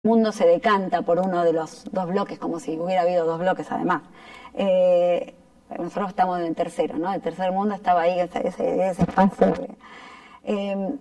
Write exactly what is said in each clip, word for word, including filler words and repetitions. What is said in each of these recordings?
mundo se decanta por uno de los dos bloques, como si hubiera habido dos bloques además. Eh, nosotros estamos en el tercero, ¿no? El tercer mundo estaba ahí, ese, ese, ese espacio. Eh,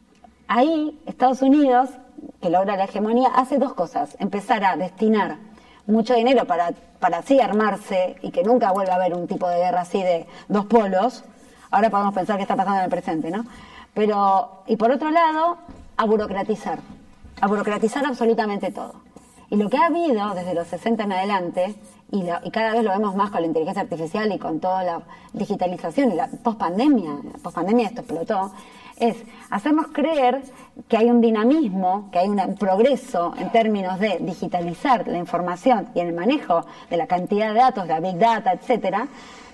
ahí, Estados Unidos, que logra la hegemonía, hace dos cosas. Empezar a destinar mucho dinero para, para así armarse y que nunca vuelva a haber un tipo de guerra así de dos polos. Ahora podemos pensar qué está pasando en el presente, ¿no? Pero, y por otro lado, a burocratizar. A burocratizar absolutamente todo. Y lo que ha habido desde los sesenta en adelante, y, la, y cada vez lo vemos más con la inteligencia artificial y con toda la digitalización y la pospandemia, la pospandemia esto explotó, es hacernos creer que hay un dinamismo, que hay un progreso en términos de digitalizar la información y el manejo de la cantidad de datos, la big data, etcétera,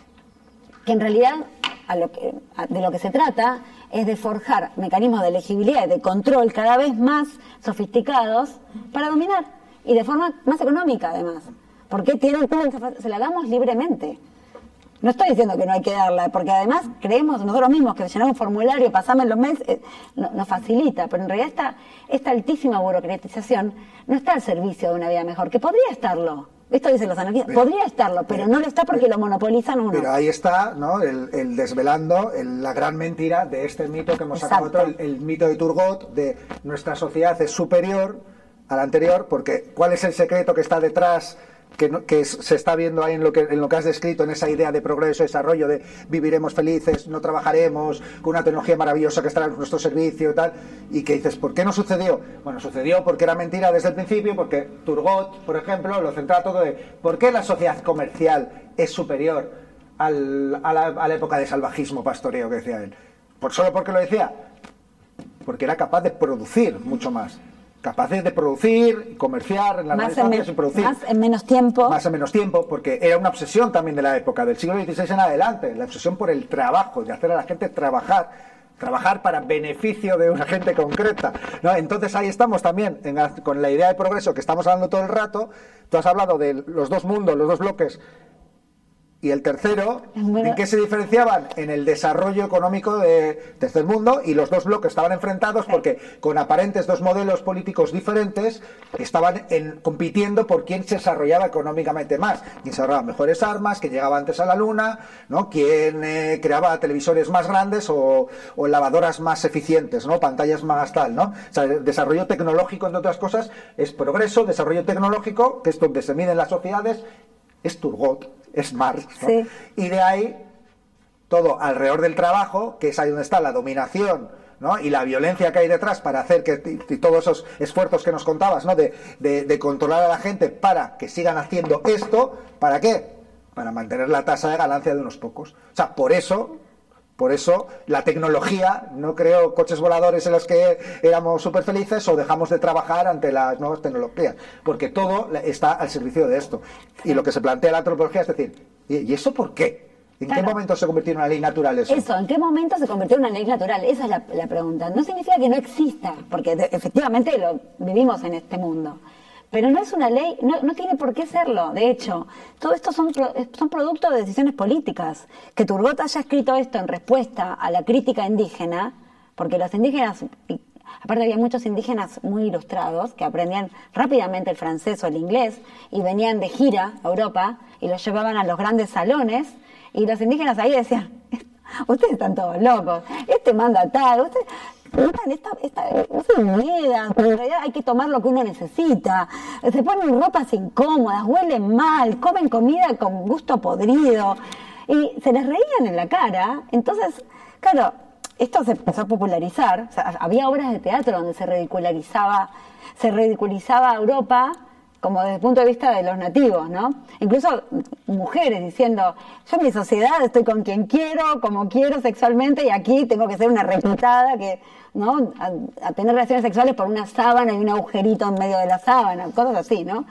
que en realidad a lo que, a, de lo que se trata es de forjar mecanismos de legibilidad y de control cada vez más sofisticados para dominar, y de forma más económica además, porque tienen todo, se la damos libremente. No estoy diciendo que no hay que darla, porque además creemos nosotros mismos que llenar un formulario, pasarme los meses, eh, no, nos facilita, pero en realidad esta, esta altísima burocratización no está al servicio de una vida mejor, que podría estarlo. Esto dicen los anarquistas, podría estarlo, pero no lo está porque lo monopolizan uno. Pero ahí está, ¿no? El, el desvelando el, la gran mentira de este mito que hemos sacado otro, el, el mito de Turgot, de nuestra sociedad es superior a la anterior, porque ¿cuál es el secreto que está detrás? Que, no, que se está viendo ahí en lo que en lo que has descrito, en esa idea de progreso, desarrollo, de viviremos felices, no trabajaremos, con una tecnología maravillosa que estará en nuestro servicio y tal, y que dices, ¿por qué no sucedió? Bueno, sucedió porque era mentira desde el principio, porque Turgot, por ejemplo, lo centraba todo de ¿por qué la sociedad comercial es superior al, a, la, a la época de salvajismo pastoreo que decía él? ¿Por solo porque lo decía? Porque era capaz de producir mucho más. Capaces de producir, comerciar en las más grandes fábricas y producir. Más en menos tiempo. Más en menos tiempo, porque era una obsesión también de la época, del siglo dieciséis en adelante, la obsesión por el trabajo, de hacer a la gente trabajar, trabajar para beneficio de una gente concreta, ¿no? Entonces ahí estamos también, en, con la idea de progreso que estamos hablando todo el rato. Tú has hablado de los dos mundos, los dos bloques. Y el tercero, ¿en qué se diferenciaban? En el desarrollo económico de tercer mundo, y los dos bloques estaban enfrentados porque con aparentes dos modelos políticos diferentes estaban en, compitiendo por quién se desarrollaba económicamente más, quién desarrollaba mejores armas, quién llegaba antes a la luna, ¿no? Quién eh, creaba televisores más grandes o, o lavadoras más eficientes, ¿no? Pantallas más tal, ¿no? O sea, el desarrollo tecnológico, entre otras cosas, es progreso, desarrollo tecnológico, que es donde se miden las sociedades, es Turgot, es Marx, ¿no? Sí. Y de ahí todo alrededor del trabajo, que es ahí donde está la dominación, ¿no? Y la violencia que hay detrás para hacer que y todos esos esfuerzos que nos contabas, ¿no? De, de, de controlar a la gente para que sigan haciendo esto. ¿Para qué? Para mantener la tasa de ganancia de unos pocos. O sea, por eso Por eso la tecnología no creó coches voladores en los que éramos súper felices o dejamos de trabajar ante las nuevas tecnologías, porque todo está al servicio de esto. Y lo que se plantea la antropología es decir, ¿y eso por qué? ¿En claro. qué momento se convirtió en una ley natural eso? Eso, ¿en qué momento se convirtió en una ley natural? Esa es la, la pregunta. No significa que no exista, porque de, efectivamente lo vivimos en este mundo. Pero no es una ley, no, no tiene por qué serlo. De hecho, todo esto son, son producto de decisiones políticas. Que Turgot haya escrito esto en respuesta a la crítica indígena, porque los indígenas, aparte había muchos indígenas muy ilustrados, que aprendían rápidamente el francés o el inglés, y venían de gira a Europa, y los llevaban a los grandes salones, y los indígenas ahí decían, ustedes están todos locos, este manda tal, ustedes... Esta, esta, no se miedan, pero en realidad hay que tomar lo que uno necesita. Se ponen ropas incómodas, huelen mal, comen comida con gusto podrido y se les reían en la cara. Entonces, claro, esto se empezó a popularizar. O sea, había obras de teatro donde se ridiculizaba, se ridiculizaba a Europa como desde el punto de vista de los nativos, ¿no? Incluso mujeres diciendo, yo en mi sociedad estoy con quien quiero, como quiero sexualmente, y aquí tengo que ser una reclutada que, ¿no? A, a tener relaciones sexuales por una sábana y un agujerito en medio de la sábana, cosas así, ¿no?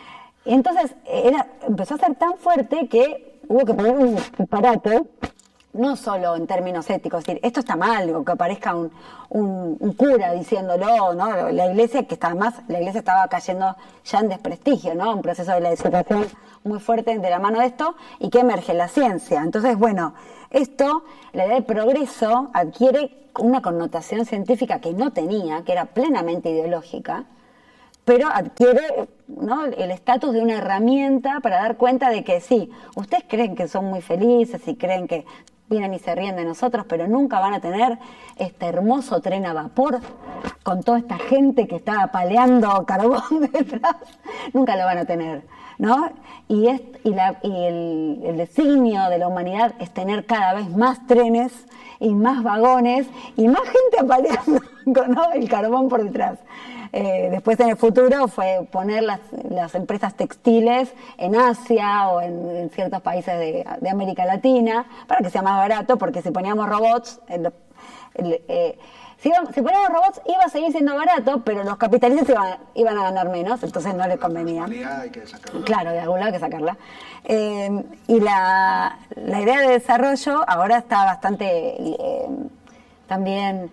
Y entonces era, empezó a ser tan fuerte que hubo que poner un disparate, no solo en términos éticos, es decir, esto está mal, o que aparezca un, un, un cura diciéndolo, ¿no? La iglesia, que está, además, la iglesia estaba cayendo ya en desprestigio, ¿no? Un proceso de la desaparición muy fuerte de la mano de esto, y que emerge la ciencia. Entonces, bueno, esto, la idea de progreso adquiere una connotación científica que no tenía, que era plenamente ideológica, pero adquiere, ¿no?, el estatus de una herramienta para dar cuenta de que sí, ustedes creen que son muy felices y creen que vienen y se ríen de nosotros, pero nunca van a tener este hermoso tren a vapor con toda esta gente que está apaleando carbón detrás, nunca lo van a tener, ¿no? Y, es, y, la, y el, el designio de la humanidad es tener cada vez más trenes y más vagones y más gente apaleando, ¿no?, el carbón por detrás. Eh, después en el futuro fue poner las, las empresas textiles en Asia o en, en ciertos países de, de América Latina para que sea más barato, porque si poníamos robots, el, el, eh, si, si poníamos robots iba a seguir siendo barato, pero los capitalistas iban, iban a ganar menos, entonces no les convenía. Hay que sacarla. Claro, de algún lado hay que sacarla. Eh, y la, la idea de desarrollo ahora está bastante eh, también...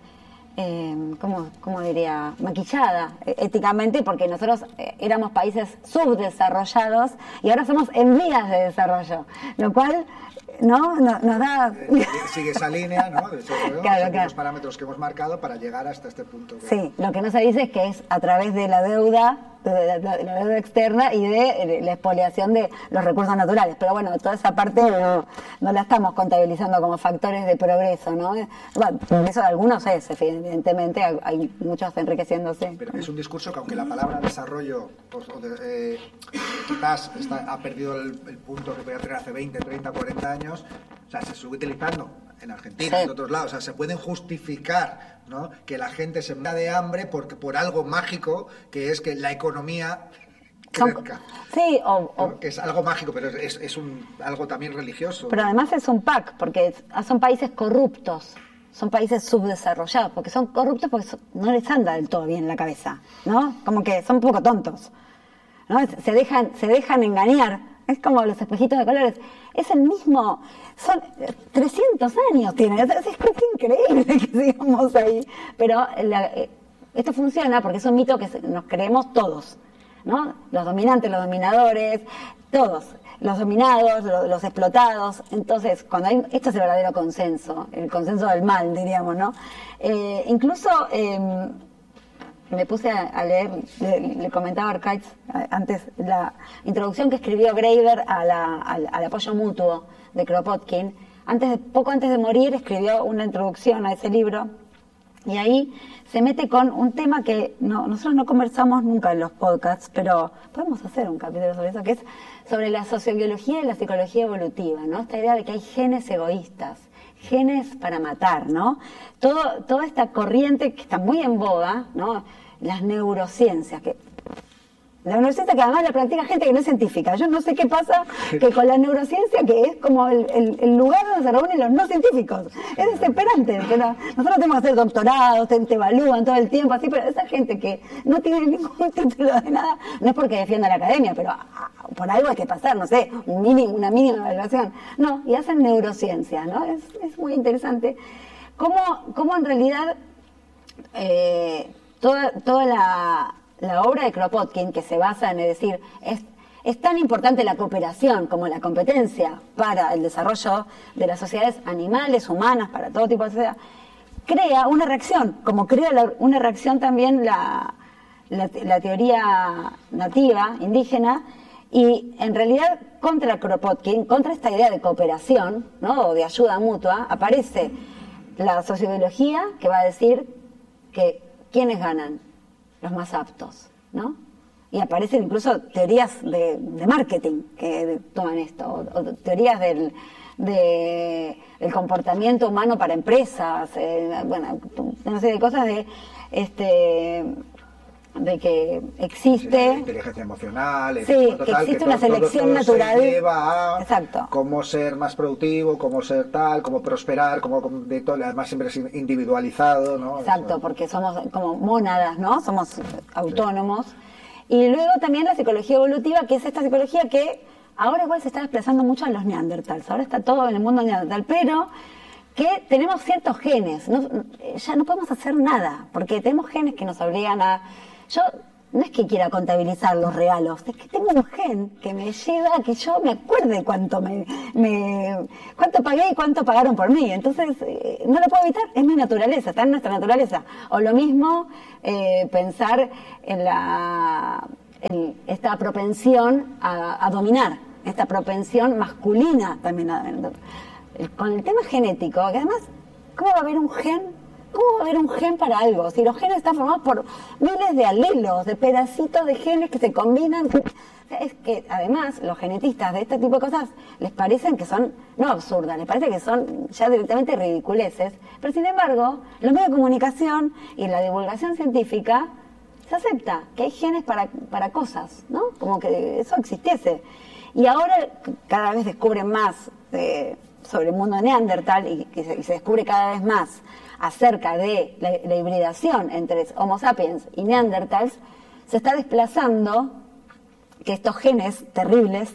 Eh, ¿cómo, ¿cómo diría? Maquillada eh, éticamente, porque nosotros eh, éramos países subdesarrollados y ahora somos en vías de desarrollo, lo cual no nos, nos da... Eh, sigue esa línea, ¿no? De esos, claro, claro. los parámetros que hemos marcado para llegar hasta este punto. Que... Sí, lo que no se dice es que es a través de la deuda, de la, de la deuda externa y de, de la expoliación de los recursos naturales. Pero bueno, toda esa parte no, no la estamos contabilizando como factores de progreso, ¿no? Bueno, progreso de algunos es, evidentemente, hay muchos enriqueciéndose. Pero es un discurso que, aunque la palabra desarrollo pues, o de, eh, quizás está, ha perdido el, el punto que podía tener hace veinte, treinta, cuarenta años, o sea, se sigue utilizando en Argentina, sí, en otros lados, o sea, se pueden justificar, ¿no?, que la gente se muera de hambre porque por algo mágico que es que la economía crezca. Sí, o, o ¿no? Que es algo mágico, pero es, es un, algo también religioso. Pero además es un pack, porque son países corruptos, son países subdesarrollados, porque son corruptos porque son, no les anda del todo bien la cabeza, ¿no? Como que son un poco tontos, ¿no? Se dejan, se dejan engañar. Es como los espejitos de colores. Es el mismo... Son trescientos años tiene. Es, es increíble que sigamos ahí. Pero la, esto funciona porque es un mito que nos creemos todos, ¿no? Los dominantes, los dominadores, todos. Los dominados, los, los explotados. Entonces, cuando hay... Esto es el verdadero consenso. El consenso del mal, diríamos, ¿no? Eh, incluso... Eh, me puse a, a leer, le, le comentaba a Arcaiz antes, la introducción que escribió Graeber a la, al, al apoyo mutuo de Kropotkin. Antes de, poco antes de morir escribió una introducción a ese libro y ahí se mete con un tema que no, nosotros no conversamos nunca en los podcasts, pero podemos hacer un capítulo sobre eso, que es sobre la sociobiología y la psicología evolutiva, ¿no? Esta idea de que hay genes egoístas, genes para matar, ¿no? Todo, toda esta corriente que está muy en boga, ¿no? Las neurociencias, que la neurociencia que además la practica gente que no es científica. Yo no sé qué pasa que con la neurociencia, que es como el, el, el lugar donde se reúnen los no científicos. Es desesperante. Pero nosotros tenemos que hacer doctorados, te, te evalúan todo el tiempo, así, pero esa gente que no tiene ningún título de nada, no es porque defienda la academia, pero ah, por algo hay que pasar, no sé, un mínimo, una mínima evaluación. No, y hacen neurociencia, ¿no? Es, es muy interesante. ¿Cómo, cómo en realidad eh, toda, toda la... la obra de Kropotkin, que se basa en, es decir, es, es tan importante la cooperación como la competencia para el desarrollo de las sociedades animales, humanas, para todo tipo de sociedad, crea una reacción, como crea la, una reacción también la, la, la teoría nativa, indígena, y en realidad contra Kropotkin, contra esta idea de cooperación, ¿no?, o de ayuda mutua, aparece la sociobiología, que va a decir que ¿quiénes ganan? Los más aptos, ¿no? Y aparecen incluso teorías de, de marketing que toman esto, o, o teorías del, de, del comportamiento humano para empresas, eh, bueno, una serie de cosas de, este, de que existe... Sí, inteligencia emocional, sí, total, que existe que una todo, selección todo, todo natural. Se lleva a exacto. Cómo ser más productivo, cómo ser tal, cómo prosperar, cómo de todo, además siempre es individualizado, ¿no? Exacto, eso. Porque somos como mónadas, ¿no? Somos autónomos. Sí. Y luego también la psicología evolutiva, que es esta psicología que ahora igual se está desplazando mucho a los neandertals. Ahora está todo en el mundo neandertal, pero que tenemos ciertos genes. No, ya no podemos hacer nada, porque tenemos genes que nos obligan a... Yo no es que quiera contabilizar los regalos, es que tengo un gen que me lleva a que yo me acuerde cuánto me, me cuánto pagué y cuánto pagaron por mí. Entonces, eh, no lo puedo evitar, es mi naturaleza, está en nuestra naturaleza. O lo mismo, eh, pensar en la en esta propensión a, a dominar, esta propensión masculina también. A, con el tema genético, que además, ¿cómo va a haber un gen? ¿Cómo va a haber un gen para algo? Si los genes están formados por miles de alelos, de pedacitos de genes que se combinan. Es que además los genetistas de este tipo de cosas les parecen que son, no absurdas, les parece que son ya directamente ridiculeces. Pero sin embargo, los medios de comunicación y la divulgación científica se acepta que hay genes para, para cosas, ¿no? Como que eso existiese. Y ahora cada vez descubren más eh, sobre el mundo neandertal y, y, se, y se descubre cada vez más acerca de la, la hibridación entre Homo sapiens y neandertals, se está desplazando que estos genes terribles,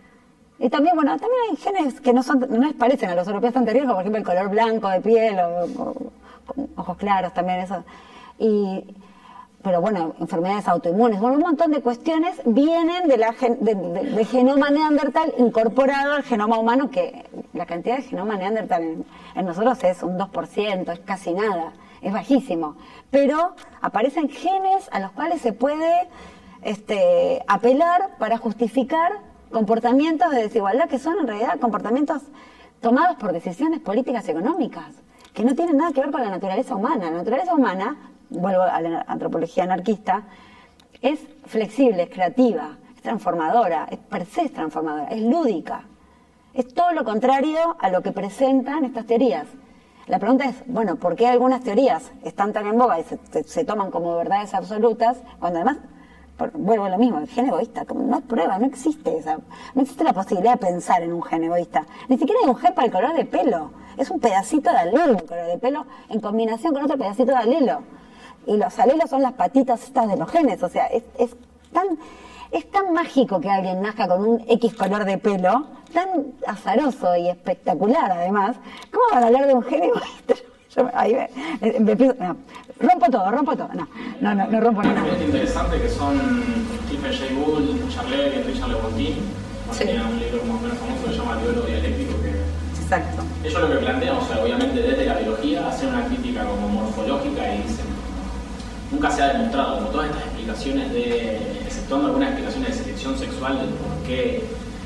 y también, bueno, también hay genes que no son, no les parecen a los europeos tan terribles, como por ejemplo el color blanco de piel, o, o, o ojos claros también, eso, y, pero bueno, enfermedades autoinmunes, bueno, un montón de cuestiones vienen de la gen, de, de, de genoma neandertal incorporado al genoma humano, que la cantidad de genoma neandertal en, en nosotros es un dos por ciento, es casi nada, es bajísimo, pero aparecen genes a los cuales se puede este, apelar para justificar comportamientos de desigualdad que son en realidad comportamientos tomados por decisiones políticas y económicas, que no tienen nada que ver con la naturaleza humana. La naturaleza humana, vuelvo a la antropología anarquista, es flexible, es creativa, es transformadora, es per se es transformadora, es lúdica. Es todo lo contrario a lo que presentan estas teorías. La pregunta es, bueno, ¿por qué algunas teorías están tan en boga y se, se, se toman como verdades absolutas, cuando además, por, vuelvo a lo mismo, el gen egoísta, como no hay prueba, no existe esa, no existe la posibilidad de pensar en un gen egoísta. Ni siquiera hay un gen para el color de pelo, es un pedacito de alelo, el color de pelo, en combinación con otro pedacito de alelo. Y los alelos son las patitas estas de los genes, o sea, es, es tan es tan mágico que alguien nazca con un X color de pelo, tan azaroso y espectacular además. ¿Cómo van a hablar de un gen egoísta? Yo, ahí me, me, me, no, rompo todo, rompo todo, no, no, no, no rompo nada. Es interesante que son Stephen Jay Gould, Charles y Richard Lewontin, sí. Tiene un libro más o menos famoso que se llama Teólogo dialéctico, que exacto. Ellos lo que plantean, o sea, obviamente desde la biología, hacen una crítica como morfológica y dicen, nunca se ha demostrado, como todas estas explicaciones de, exceptuando algunas explicaciones de selección sexual del por qué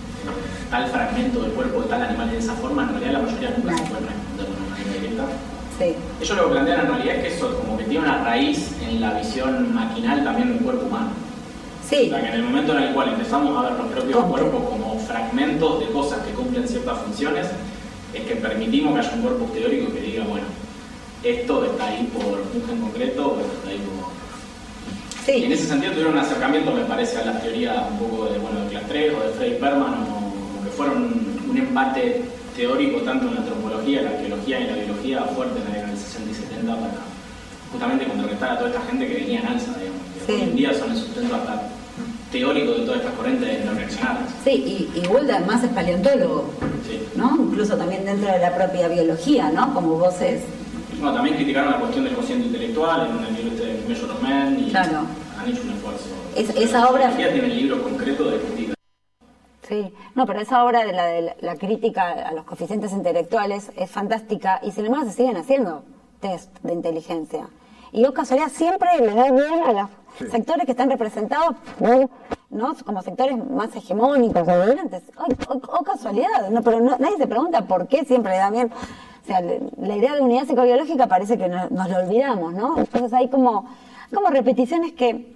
tal fragmento del cuerpo de tal animal es de esa forma, en realidad la mayoría nunca se puede responder de una manera directa. Sí. Ellos lo que plantean en realidad es que eso como que tiene una raíz en la visión maquinal también del cuerpo humano. Sí. O sea, que en el momento en el cual empezamos a ver los propios ¿Cómo? cuerpos como fragmentos de cosas que cumplen ciertas funciones, es que permitimos que haya un cuerpo teórico que diga, bueno, esto está ahí por un gen concreto o esto está ahí por... Sí. Y en ese sentido tuvieron un acercamiento, me parece, a la teoría un poco de, bueno, de Clastres o de Freddy Perman, o como que fueron un, un empate teórico tanto en la antropología, la arqueología y la biología fuerte en la década del sesenta y setenta para justamente contrarrestar a toda esta gente que venía en alza, digamos, que sí. Hoy en día son el sustento hasta teórico de todas estas corrientes no reaccionarias. Sí, y, y Gould además es paleontólogo, sí. ¿No? Incluso también dentro de la propia biología, ¿no? Como voces. Bueno, también criticaron la cuestión del cociente intelectual en el libro este de Measure of Man y claro. Han hecho un esfuerzo. Es, esa obra tiene el libro concreto de crítica. Sí, no, pero esa obra de la, de la, la crítica a los coeficientes intelectuales es fantástica y sin embargo se siguen haciendo test de inteligencia. Y o casualidad siempre le da bien a los sí. sectores que están representados, ¿no? Como sectores más hegemónicos o dominantes. O, o, o casualidad, no, pero no, nadie se pregunta por qué siempre le da bien. O sea, la idea de unidad psicobiológica parece que no, nos lo olvidamos, ¿no? Entonces hay como, como repeticiones que,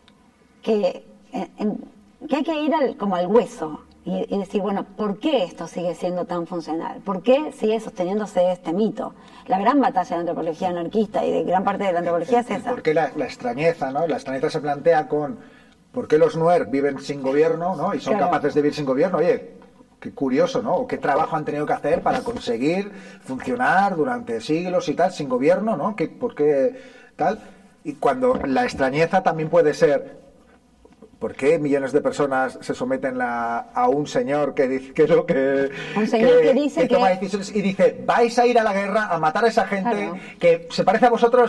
que, en, que hay que ir al, como al hueso y, y decir, bueno, ¿por qué esto sigue siendo tan funcional? ¿Por qué sigue sosteniéndose este mito? La gran batalla de la antropología anarquista y de gran parte de la antropología es esa. ¿Por qué la, la extrañeza, ¿no? La extrañeza se plantea con ¿por qué los Nuer viven sin gobierno, ¿no? Y son claro. capaces de vivir sin gobierno? Oye, qué curioso, ¿no? O qué trabajo han tenido que hacer para conseguir funcionar durante siglos y tal, sin gobierno, ¿no? ¿Qué, ¿Por qué tal? Y cuando la extrañeza también puede ser, ¿por qué millones de personas se someten la, a un señor que dice que lo que... Un señor que, que dice que... toma decisiones y dice, vais a ir a la guerra a matar a esa gente claro. que se parece a vosotros,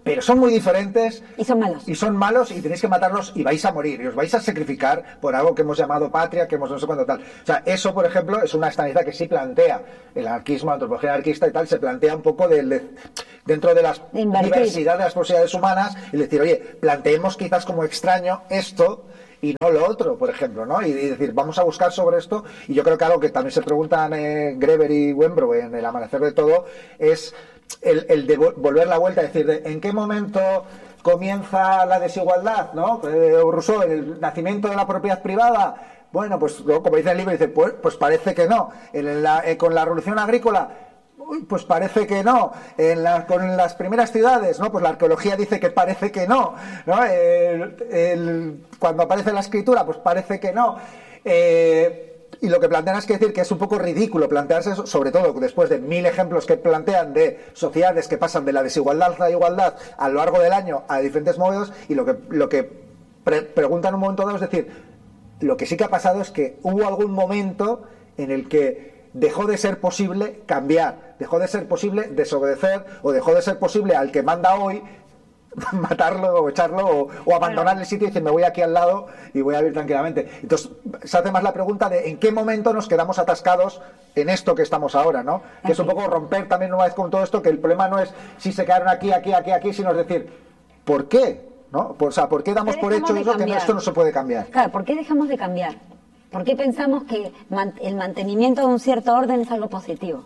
pero son muy diferentes. Y son malos. Y son malos y tenéis que matarlos y vais a morir. Y os vais a sacrificar por algo que hemos llamado patria, que hemos no sé cuánto tal. O sea, eso, por ejemplo, es una extrañeza que sí plantea el anarquismo, la antropología anarquista y tal, se plantea un poco del, dentro de la diversidad de las posibilidades humanas y decir, oye, planteemos quizás como extraño esto y no lo otro, por ejemplo, ¿no? Y, y decir, vamos a buscar sobre esto. Y yo creo que algo que también se preguntan eh, Greber y Wenbro en El amanecer de todo es el, el de volver la vuelta, es decir, de, ¿en qué momento comienza la desigualdad, ¿no? Eh, Rousseau, el nacimiento de la propiedad privada. Bueno, pues como dice el libro, dice, pues, pues parece que no. En la, eh, con la revolución agrícola, uy, pues parece que no. En la, con las primeras ciudades, ¿no? Pues la arqueología dice que parece que no, ¿no? El, el, cuando aparece la escritura, pues parece que no. Eh, y lo que plantean es que decir que es un poco ridículo plantearse eso, sobre todo después de mil ejemplos que plantean de sociedades que pasan de la desigualdad a la igualdad a lo largo del año a diferentes modelos, y lo que, lo que pre preguntan en un momento dado es decir, lo que sí que ha pasado es que hubo algún momento en el que dejó de ser posible cambiar, dejó de ser posible desobedecer, o dejó de ser posible al que manda hoy matarlo o echarlo o, o abandonar el sitio y decir, me voy aquí al lado y voy a vivir tranquilamente. Entonces se hace más la pregunta de en qué momento nos quedamos atascados en esto que estamos ahora, ¿no? Que es un poco romper también una vez con todo esto, que el problema no es si se quedaron aquí, aquí, aquí, aquí, sino es decir, ¿por qué? ¿No? O sea, ¿por qué damos por hecho eso que esto no se puede cambiar? Claro, ¿por qué dejamos de cambiar? ¿Por qué pensamos que el mantenimiento de un cierto orden es algo positivo?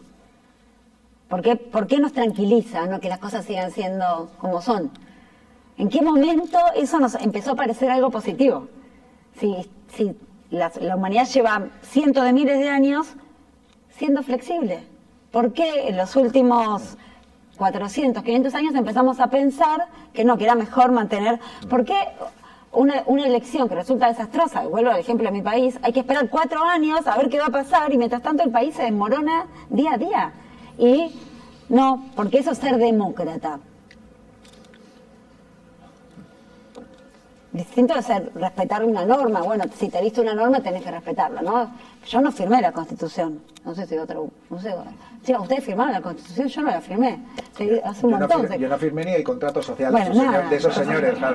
¿Por qué, por qué nos tranquiliza, ¿no? Que las cosas sigan siendo como son? ¿En qué momento eso nos empezó a parecer algo positivo? Si, si la, la humanidad lleva cientos de miles de años siendo flexible, ¿por qué en los últimos cuatrocientos, quinientos años empezamos a pensar que no, que era mejor mantener? ¿Por qué una, una elección que resulta desastrosa, vuelvo al ejemplo de mi país, hay que esperar cuatro años a ver qué va a pasar y mientras tanto el país se desmorona día a día? Y no, porque eso es ser demócrata. Distinto de ser respetar una norma. Bueno, si te diste una norma tenés que respetarla, ¿no? Yo no firmé la Constitución. No sé si otro... No sé, sí, ustedes firmaron la Constitución, yo no la firmé. Sí, hace un yo, montón. No firmé, yo no firmé ni el contrato social bueno, de, esos nada. señores, de esos señores, claro.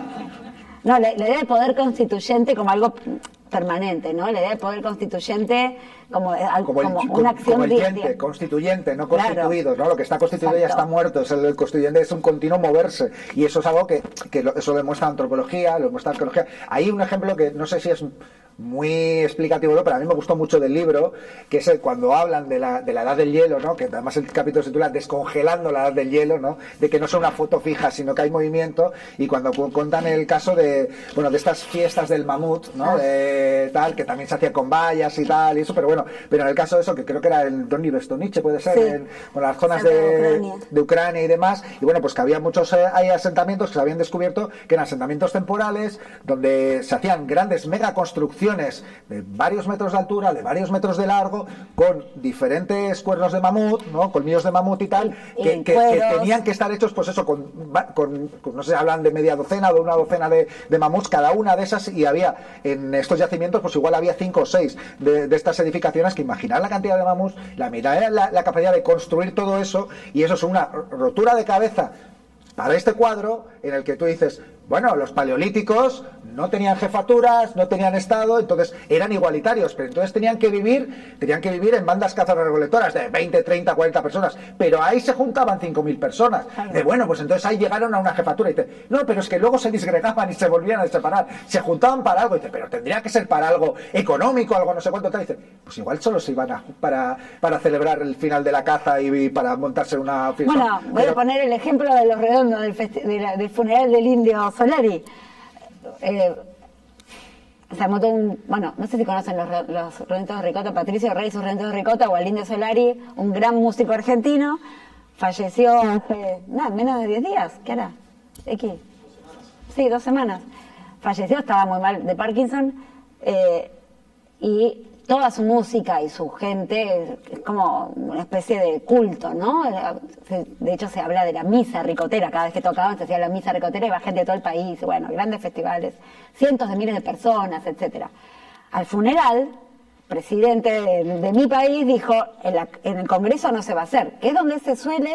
No, la, la idea de poder constituyente como algo permanente, ¿no? La idea de poder constituyente como, como, como, el, como una acción como el diaria. diente, constituyente, no constituido, Claro. ¿no? Lo que está constituido Exacto. ya está muerto, es el, el constituyente es un continuo moverse, y eso es algo que, que lo, eso lo demuestra antropología, lo demuestra arqueología. Hay un ejemplo que no sé si es muy explicativo, ¿no? Pero a mí me gustó mucho del libro, que es el, cuando hablan de la, de la edad del hielo, ¿no? Que además el capítulo se titula Descongelando la edad del hielo, ¿no? De que no es una foto fija, sino que hay movimiento, y cuando cuentan el caso de, bueno, de estas fiestas del mamut, ¿no? De, tal, que también se hacía con vallas y tal, y eso, pero bueno, pero en el caso de eso, que creo que era el Donny Bestoniche, puede ser, sí. en bueno, las zonas de Ucrania. de Ucrania y demás, y bueno, pues que había muchos eh, hay asentamientos que se habían descubierto que eran asentamientos temporales, donde se hacían grandes megaconstrucciones de varios metros de altura, de varios metros de largo, con diferentes cuernos de mamut, ¿no? Colmillos de mamut y tal, que, que, que tenían que estar hechos, pues eso, con, con, con no sé, hablan de media docena o de una docena de, de mamuts, cada una de esas, y había en estos yacimientos, pues igual había cinco o seis de, de estas edificaciones, que imaginar la cantidad de mamuts, la, la, la capacidad de construir todo eso, y eso es una rotura de cabeza para este cuadro en el que tú dices, bueno, los paleolíticos no tenían jefaturas, no tenían estado, entonces eran igualitarios, pero entonces tenían que vivir, tenían que vivir en bandas cazarrecolectoras de veinte, treinta, cuarenta personas, pero ahí se juntaban cinco mil personas. De bueno, pues entonces ahí llegaron a una jefatura y dice, no, pero es que luego se disgregaban y se volvían a separar, se juntaban para algo, y dice, pero tendría que ser para algo económico, algo no sé cuánto tal, y dice, pues igual solo se iban a, para, para celebrar el final de la caza y, y para montarse una fiesta. Bueno, voy pero, a poner el ejemplo de los redondos del, de la, del funeral del indio Solari. Eh, se montó un, bueno, no sé si conocen los, los redondos de ricota, Patricio Rey, sus redondos de ricota, o al indio Solari, un gran músico argentino, falleció hace, nada, menos de diez días, ¿qué era? X. Sí, dos semanas. Falleció, estaba muy mal de Parkinson, eh, y toda su música y su gente es como una especie de culto, ¿no? De hecho se habla de la misa ricotera, cada vez que tocaban se hacía la misa ricotera y iba gente de todo el país, bueno, grandes festivales, cientos de miles de personas, etcétera. Al funeral, presidente de, de mi país dijo, en, la, en el Congreso no se va a hacer, que es donde se suele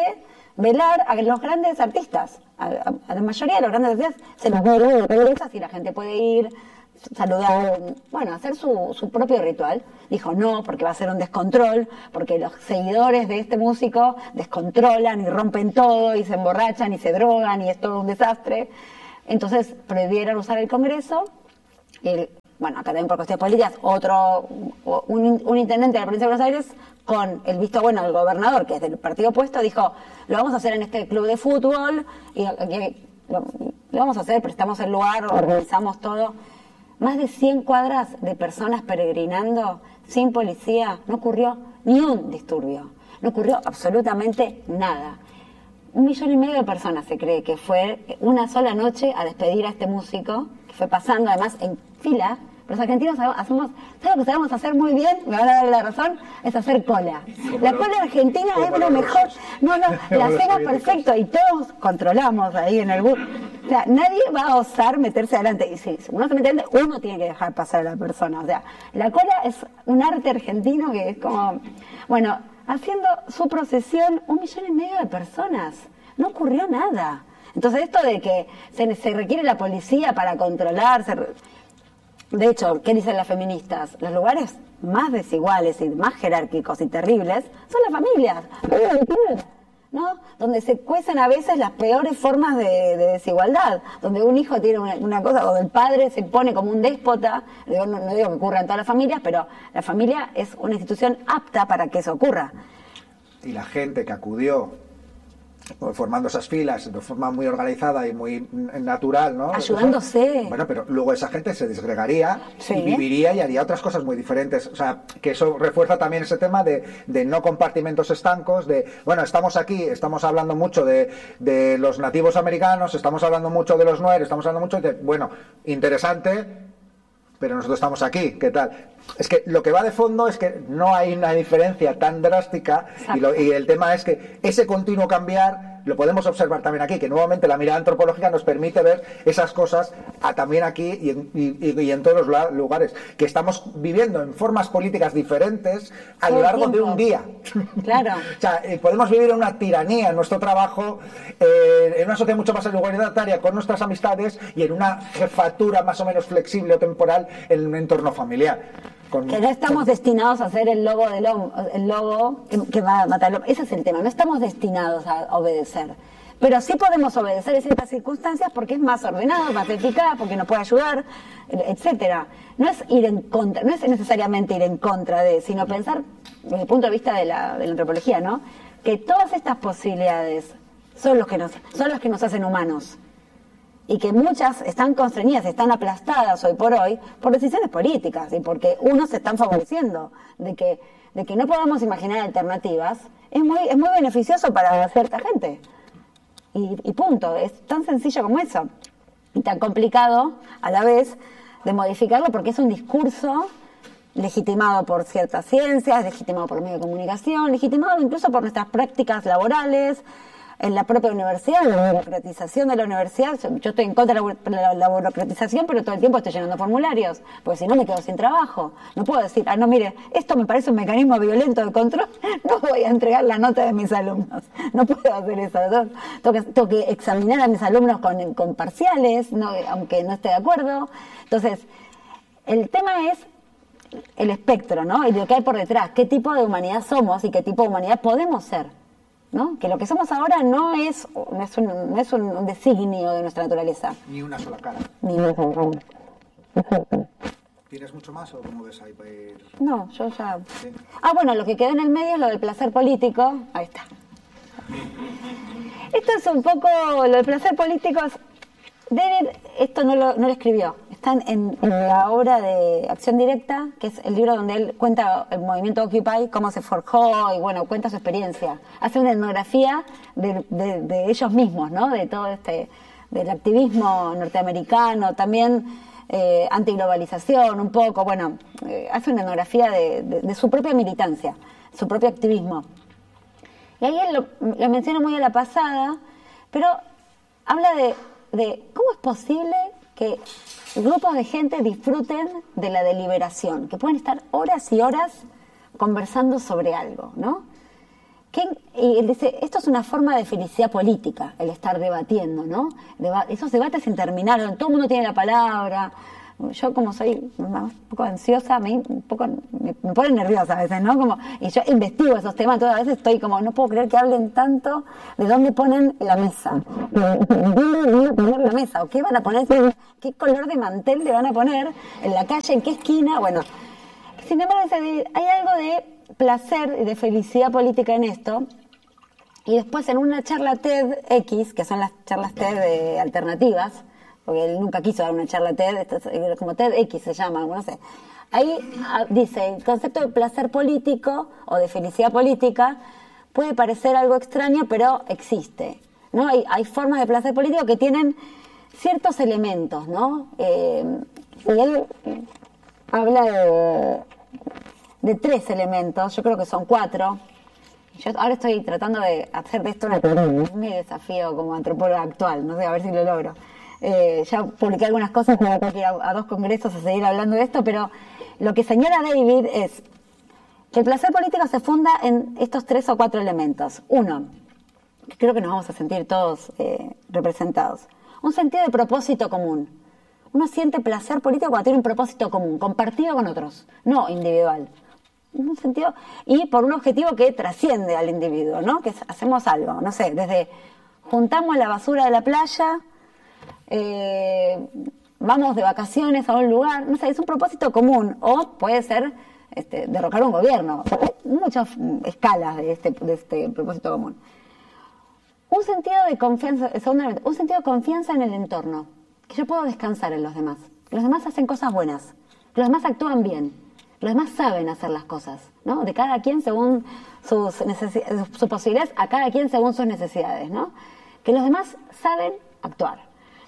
velar a los grandes artistas. A, a, a la mayoría de los grandes artistas se los ve en congresas y la gente puede ir, saludar, bueno, hacer su, su propio ritual. Dijo no, porque va a ser un descontrol, porque los seguidores de este músico descontrolan y rompen todo y se emborrachan y se drogan y es todo un desastre. Entonces prohibieron usar el Congreso. El, bueno, acá también por cuestiones políticas, otro, un, un intendente de la provincia de Buenos Aires, con el visto bueno del gobernador, que es del partido opuesto, dijo, lo vamos a hacer en este club de fútbol, y, y lo, lo vamos a hacer, prestamos el lugar, organizamos todo. Más de cien cuadras de personas peregrinando, sin policía, no ocurrió ni un disturbio, no ocurrió absolutamente nada. Un millón y medio de personas se cree que fue una sola noche a despedir a este músico, que fue pasando además en fila. Los argentinos hacemos, ¿sabes lo que sabemos hacer muy bien? Me van a dar la razón, es hacer cola. La cola argentina es lo mejor. No, no, la hacemos perfecto y todos controlamos ahí en el bus. O sea, nadie va a osar meterse adelante. Y si uno se mete adelante, uno tiene que dejar pasar a la persona. O sea, la cola es un arte argentino que es como, bueno, haciendo su procesión un millón y medio de personas. No ocurrió nada. Entonces esto de que se, se requiere la policía para controlar... Se, de hecho, ¿qué dicen las feministas? Los lugares más desiguales y más jerárquicos y terribles son las familias, ¿no? Donde se cuecen a veces las peores formas de, de desigualdad, donde un hijo tiene una, una cosa, donde el padre se pone como un déspota. No, no digo que ocurra en todas las familias, pero la familia es una institución apta para que eso ocurra. Y la gente que acudió formando esas filas de forma muy organizada y muy natural, ¿no? Ayudándose. Eso, bueno, pero luego esa gente se desgregaría, sí, y viviría y haría otras cosas muy diferentes. O sea, que eso refuerza también ese tema de, de no compartimentos estancos, de, bueno, estamos aquí, estamos hablando mucho de, de los nativos americanos, estamos hablando mucho de los nuer, estamos hablando mucho de, bueno, interesante, pero nosotros estamos aquí, ¿qué tal? Es que lo que va de fondo es que no hay una diferencia tan drástica y, lo, y el tema es que ese continuo cambiar lo podemos observar también aquí, que nuevamente la mirada antropológica nos permite ver esas cosas a, también aquí y en, y, y en todos los lugares, que estamos viviendo en formas políticas diferentes a lo largo de un día. Claro. O sea, eh, podemos vivir en una tiranía en nuestro trabajo, eh, en una sociedad mucho más igualitaria con nuestras amistades y en una jefatura más o menos flexible o temporal en un entorno familiar. Con, que no estamos con... destinados a ser el lobo del hombre, el lobo que, que va a matar al hombre. Ese es el tema, no estamos destinados a obedecer. Pero sí podemos obedecer en ciertas circunstancias porque es más ordenado, más eficaz, porque nos puede ayudar, etcétera. No es ir en contra, no es necesariamente ir en contra de, sino pensar desde el punto de vista de la, de la antropología, ¿no? Que todas estas posibilidades son los que nos, son los que nos hacen humanos. Y que muchas están constreñidas, están aplastadas hoy por hoy por decisiones políticas y porque unos se están favoreciendo de que, de que no podamos imaginar alternativas, es muy, es muy beneficioso para cierta gente. Y, y punto, es tan sencillo como eso. Y tan complicado a la vez de modificarlo porque es un discurso legitimado por ciertas ciencias, legitimado por los medios de comunicación, legitimado incluso por nuestras prácticas laborales, en la propia universidad, la burocratización de la universidad. Yo estoy en contra de la, la, la burocratización, pero todo el tiempo estoy llenando formularios, porque si no me quedo sin trabajo. No puedo decir, ah, no, mire, esto me parece un mecanismo violento de control, no voy a entregar la nota de mis alumnos. No puedo hacer eso. Tengo que, tengo que examinar a mis alumnos con, con parciales, no, aunque no esté de acuerdo. Entonces, el tema es el espectro, ¿no? Y lo que hay por detrás, qué tipo de humanidad somos y qué tipo de humanidad podemos ser. ¿No? Que lo que somos ahora no es, no es, un, no es un designio de nuestra naturaleza. Ni una sola cara. Ni una sola cara. ¿Tienes mucho más o cómo ves ahí para ir? No, yo ya... ¿Sí? Ah, bueno, lo que quedó en el medio es lo del placer político. Ahí está. Esto es un poco... Lo del placer político es... David, esto no lo, no lo escribió. Están en, en la obra de Acción Directa, que es el libro donde él cuenta el movimiento Occupy, cómo se forjó y bueno, cuenta su experiencia. Hace una etnografía de, de, de ellos mismos, ¿no? De todo este, del activismo norteamericano, también eh, antiglobalización un poco, bueno, eh, hace una etnografía de, de, de su propia militancia, su propio activismo. Y ahí él lo, lo menciona muy a la pasada, pero habla de, de cómo es posible que grupos de gente disfruten de la deliberación, que pueden estar horas y horas conversando sobre algo, ¿no? ¿Qué? Y él dice, esto es una forma de felicidad política, el estar debatiendo, ¿no? Deba- esos debates sin terminar, donde todo el mundo tiene la palabra. Yo como soy un poco ansiosa, me, un poco, me, me pone nerviosa a veces, ¿no? Como, y yo investigo esos temas, entonces a veces estoy como, no puedo creer que hablen tanto de dónde ponen la mesa. ¿Dónde van a poner la mesa? ¿O qué van a poner? ¿Qué color de mantel le van a poner en la calle? ¿En qué esquina? Bueno, sin embargo, hay algo de placer y de felicidad política en esto. Y después en una charla TEDx, que son las charlas TED de alternativas, porque él nunca quiso dar una charla TED, como TEDx se llama, no sé. Ahí dice, el concepto de placer político o de felicidad política puede parecer algo extraño, pero existe, ¿no? Hay, hay formas de placer político que tienen ciertos elementos, ¿no? Eh, y él habla de, de tres elementos, yo creo que son cuatro. Yo ahora estoy tratando de hacer de esto una teoría, es mi desafío como antropóloga actual, no sé, a ver si lo logro. Eh, ya publiqué algunas cosas, me voy a tener que ir a, a dos congresos a seguir hablando de esto, pero lo que señala David es que el placer político se funda en estos tres o cuatro elementos. Uno, que creo que nos vamos a sentir todos eh, representados, un sentido de propósito común. Uno siente placer político cuando tiene un propósito común, compartido con otros, no individual. Un sentido, y por un objetivo que trasciende al individuo, ¿no? Que hacemos algo, no sé, desde juntamos la basura de la playa, Eh, vamos de vacaciones a un lugar, no sé, es un propósito común, o puede ser este, derrocar un gobierno. Hay muchas escalas de este, de este propósito común. Un sentido de confianza, segundamente, un sentido de confianza en el entorno, que yo puedo descansar en los demás, que los demás hacen cosas buenas, que los demás actúan bien, que los demás saben hacer las cosas, ¿no? De cada quien según sus, necesi- sus posibilidades, a cada quien según sus necesidades, ¿no? Que los demás saben actuar.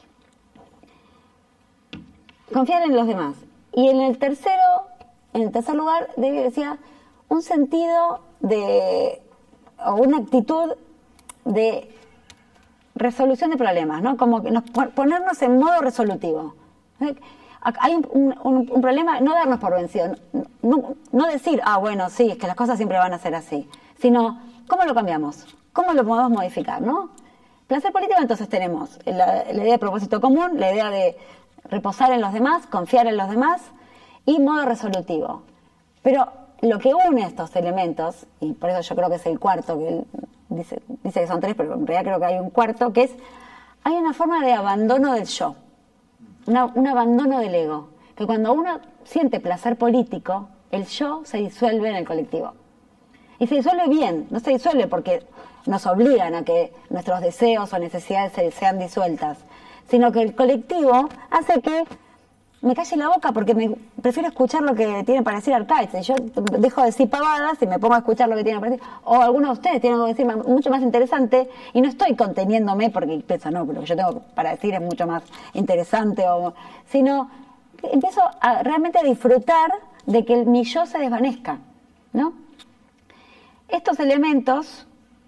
Confiar en los demás. Y en el tercero, en el tercer lugar, David decía, un sentido de, o una actitud de resolución de problemas, ¿no? Como que nos, ponernos en modo resolutivo. Hay un, un, un problema, no darnos por vencido, no, no decir, ah, bueno, sí, es que las cosas siempre van a ser así, sino, ¿cómo lo cambiamos? ¿Cómo lo podemos modificar, no? Placer político, entonces tenemos la, la idea de propósito común, la idea de reposar en los demás, confiar en los demás y modo resolutivo. Pero lo que une estos elementos, y por eso yo creo que es el cuarto, que él dice, dice que son tres, pero en realidad creo que hay un cuarto, que es, hay una forma de abandono del yo, una, un abandono del ego, que cuando uno siente placer político, el yo se disuelve en el colectivo. Y se disuelve bien, no se disuelve porque nos obligan a que nuestros deseos o necesidades sean disueltas, sino que el colectivo hace que me calle la boca porque me prefiero escuchar lo que tiene para decir Arcaiz. Y yo dejo de decir pavadas y me pongo a escuchar lo que tiene para decir. O algunos de ustedes tienen algo que decir mucho más interesante y no estoy conteniéndome porque pienso, no, lo que yo tengo para decir es mucho más interesante, o, sino que empiezo a, realmente a disfrutar de que mi yo se desvanezca, ¿no? Estos elementos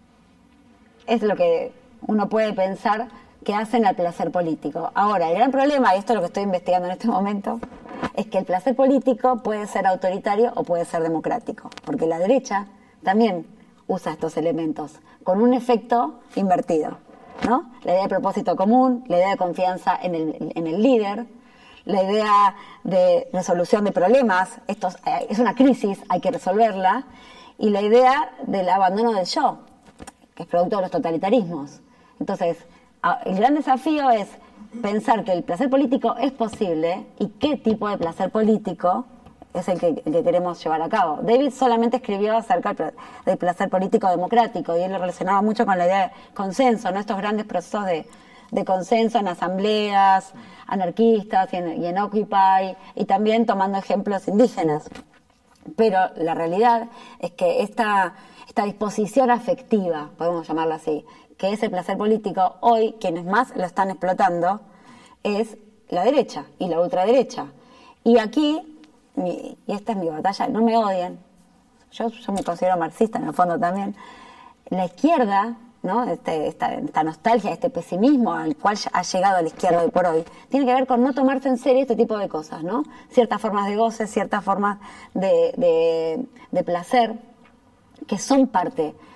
es lo que uno puede pensar que hacen al placer político. Ahora, el gran problema, y esto es lo que estoy investigando en este momento, es que el placer político puede ser autoritario o puede ser democrático, porque la derecha también usa estos elementos con un efecto invertido, ¿no? La idea de propósito común, la idea de confianza en el, en el líder, la idea de resolución de problemas, esto es una crisis, hay que resolverla, y la idea del abandono del yo, que es producto de los totalitarismos. Entonces, el gran desafío es pensar que el placer político es posible y qué tipo de placer político es el que, el que queremos llevar a cabo. David solamente escribió acerca del placer político democrático y él lo relacionaba mucho con la idea de consenso, ¿no? Estos grandes procesos de, de consenso en asambleas anarquistas y en, y en Occupy, y también tomando ejemplos indígenas. Pero la realidad es que esta, esta disposición afectiva, podemos llamarla así, que es el placer político, hoy quienes más lo están explotando es la derecha y la ultraderecha. Y aquí, mi, y esta es mi batalla, no me odien, yo, yo me considero marxista en el fondo también, la izquierda, ¿no? Este, esta, esta nostalgia, este pesimismo al cual ha llegado la izquierda hoy por hoy, tiene que ver con no tomarse en serio este tipo de cosas, ¿no? Ciertas formas de goce, ciertas formas de, de, de placer, que son parte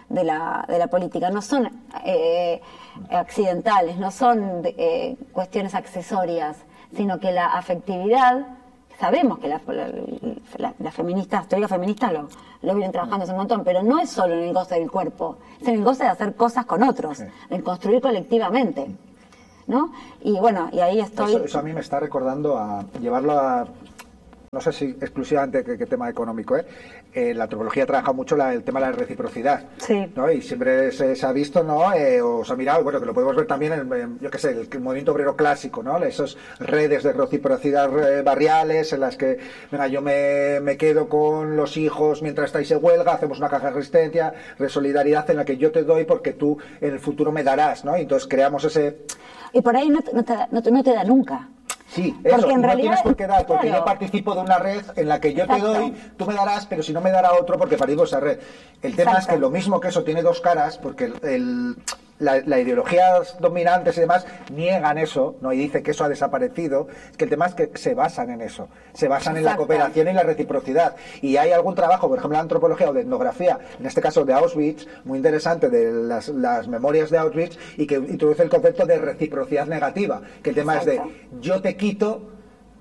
de la, de la política, no son eh, accidentales, no son eh, cuestiones accesorias, sino que la afectividad, sabemos que las la, la, la feministas, teorías feministas lo, lo vienen trabajando hace un montón, pero no es solo en el goce del cuerpo, es en el goce de hacer cosas con otros, sí. En construir colectivamente, ¿no? Y bueno, y ahí estoy... Eso, eso a mí me está recordando a llevarlo a... No sé si exclusivamente qué, qué tema económico, ¿eh? Eh, la antropología trabaja mucho la, el tema de la reciprocidad, sí. ¿no? Y siempre se, se ha visto, ¿no? Eh, o se ha mirado, bueno, que lo podemos ver también en, en yo qué sé, el, el movimiento obrero clásico, ¿no? Esas redes de reciprocidad eh, barriales en las que, venga, yo me, me quedo con los hijos mientras estáis en huelga, hacemos una caja de resistencia, de solidaridad en la que yo te doy porque tú en el futuro me darás, ¿no? Y entonces creamos ese... Y por ahí no te, no te, no te, no te da nunca. Sí, eso, porque en no realidad, tienes por qué dar, porque claro. Yo participo de una red en la que yo Exacto. te doy, tú me darás, pero si no me dará otro porque participo de esa red. El tema Exacto. es que lo mismo que eso tiene dos caras, porque el, el, la, la ideologías dominantes y demás niegan eso, ¿no? Y dicen que eso ha desaparecido, es que el tema es que se basan en eso, se basan Exacto. en la cooperación y la reciprocidad. Y hay algún trabajo, por ejemplo, de antropología o de etnografía, en este caso de Auschwitz, muy interesante, de las, las memorias de Auschwitz, y que introduce el concepto de reciprocidad negativa, que el tema Exacto. es de yo te quito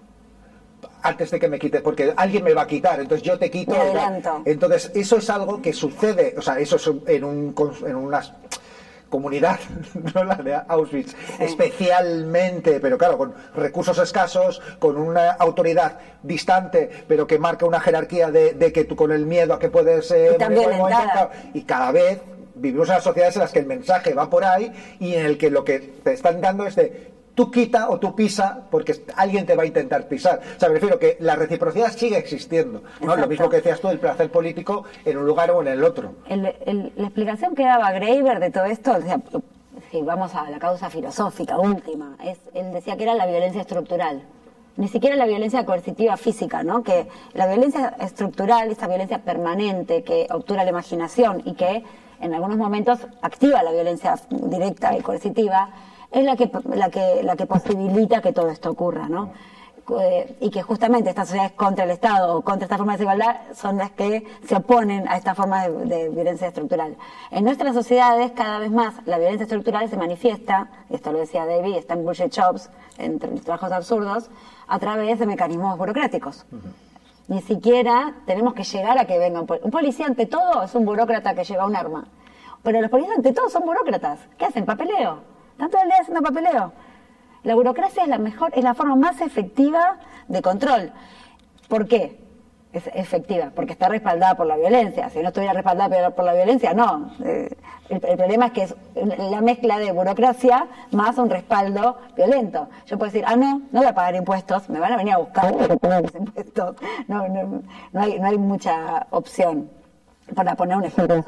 antes de que me quites, porque alguien me va a quitar, entonces yo te quito. Entonces eso es algo que sucede, o sea, eso es en un en unas comunidad, no la de Auschwitz, sí. especialmente, pero claro, con recursos escasos, con una autoridad distante, pero que marca una jerarquía de, de que tú con el miedo a que puedes eh, y, morir, momento, y cada vez vivimos en las sociedades en las que el mensaje va por ahí y en el que lo que te están dando es de tú quita o tú pisa porque alguien te va a intentar pisar. O sea, me refiero que la reciprocidad sigue existiendo, ¿no? Lo mismo que decías tú, el placer político en un lugar o en el otro. El, el, la explicación que daba Graeber de todo esto, o sea, si vamos a la causa filosófica última, es, él decía que era la violencia estructural. Ni siquiera la violencia coercitiva física, ¿no? Que la violencia estructural, esta violencia permanente que obtura la imaginación y que en algunos momentos activa la violencia directa y coercitiva, es la que la que la que posibilita que todo esto ocurra, ¿no? Eh, y que justamente estas sociedades contra el Estado o contra esta forma de desigualdad son las que se oponen a esta forma de, de violencia estructural. En nuestras sociedades, cada vez más, la violencia estructural se manifiesta, y esto lo decía David, está en Bullshit Jobs, en trabajos absurdos, a través de mecanismos burocráticos. Uh-huh. Ni siquiera tenemos que llegar a que venga un policía. Un policía ante todo es un burócrata que lleva un arma. Pero los policías ante todo son burócratas. ¿Qué hacen? Papeleo. Están todo el día haciendo papeleo. La burocracia es la mejor, es la forma más efectiva de control. ¿Por qué es efectiva? Porque está respaldada por la violencia. Si no estuviera respaldada por la violencia, no. Eh, el, el problema es que es la mezcla de burocracia más un respaldo violento. Yo puedo decir, ah, no, no voy a pagar impuestos, me van a venir a buscar los impuestos. No, no, no, hay, no hay mucha opción. Para poner un ejemplo,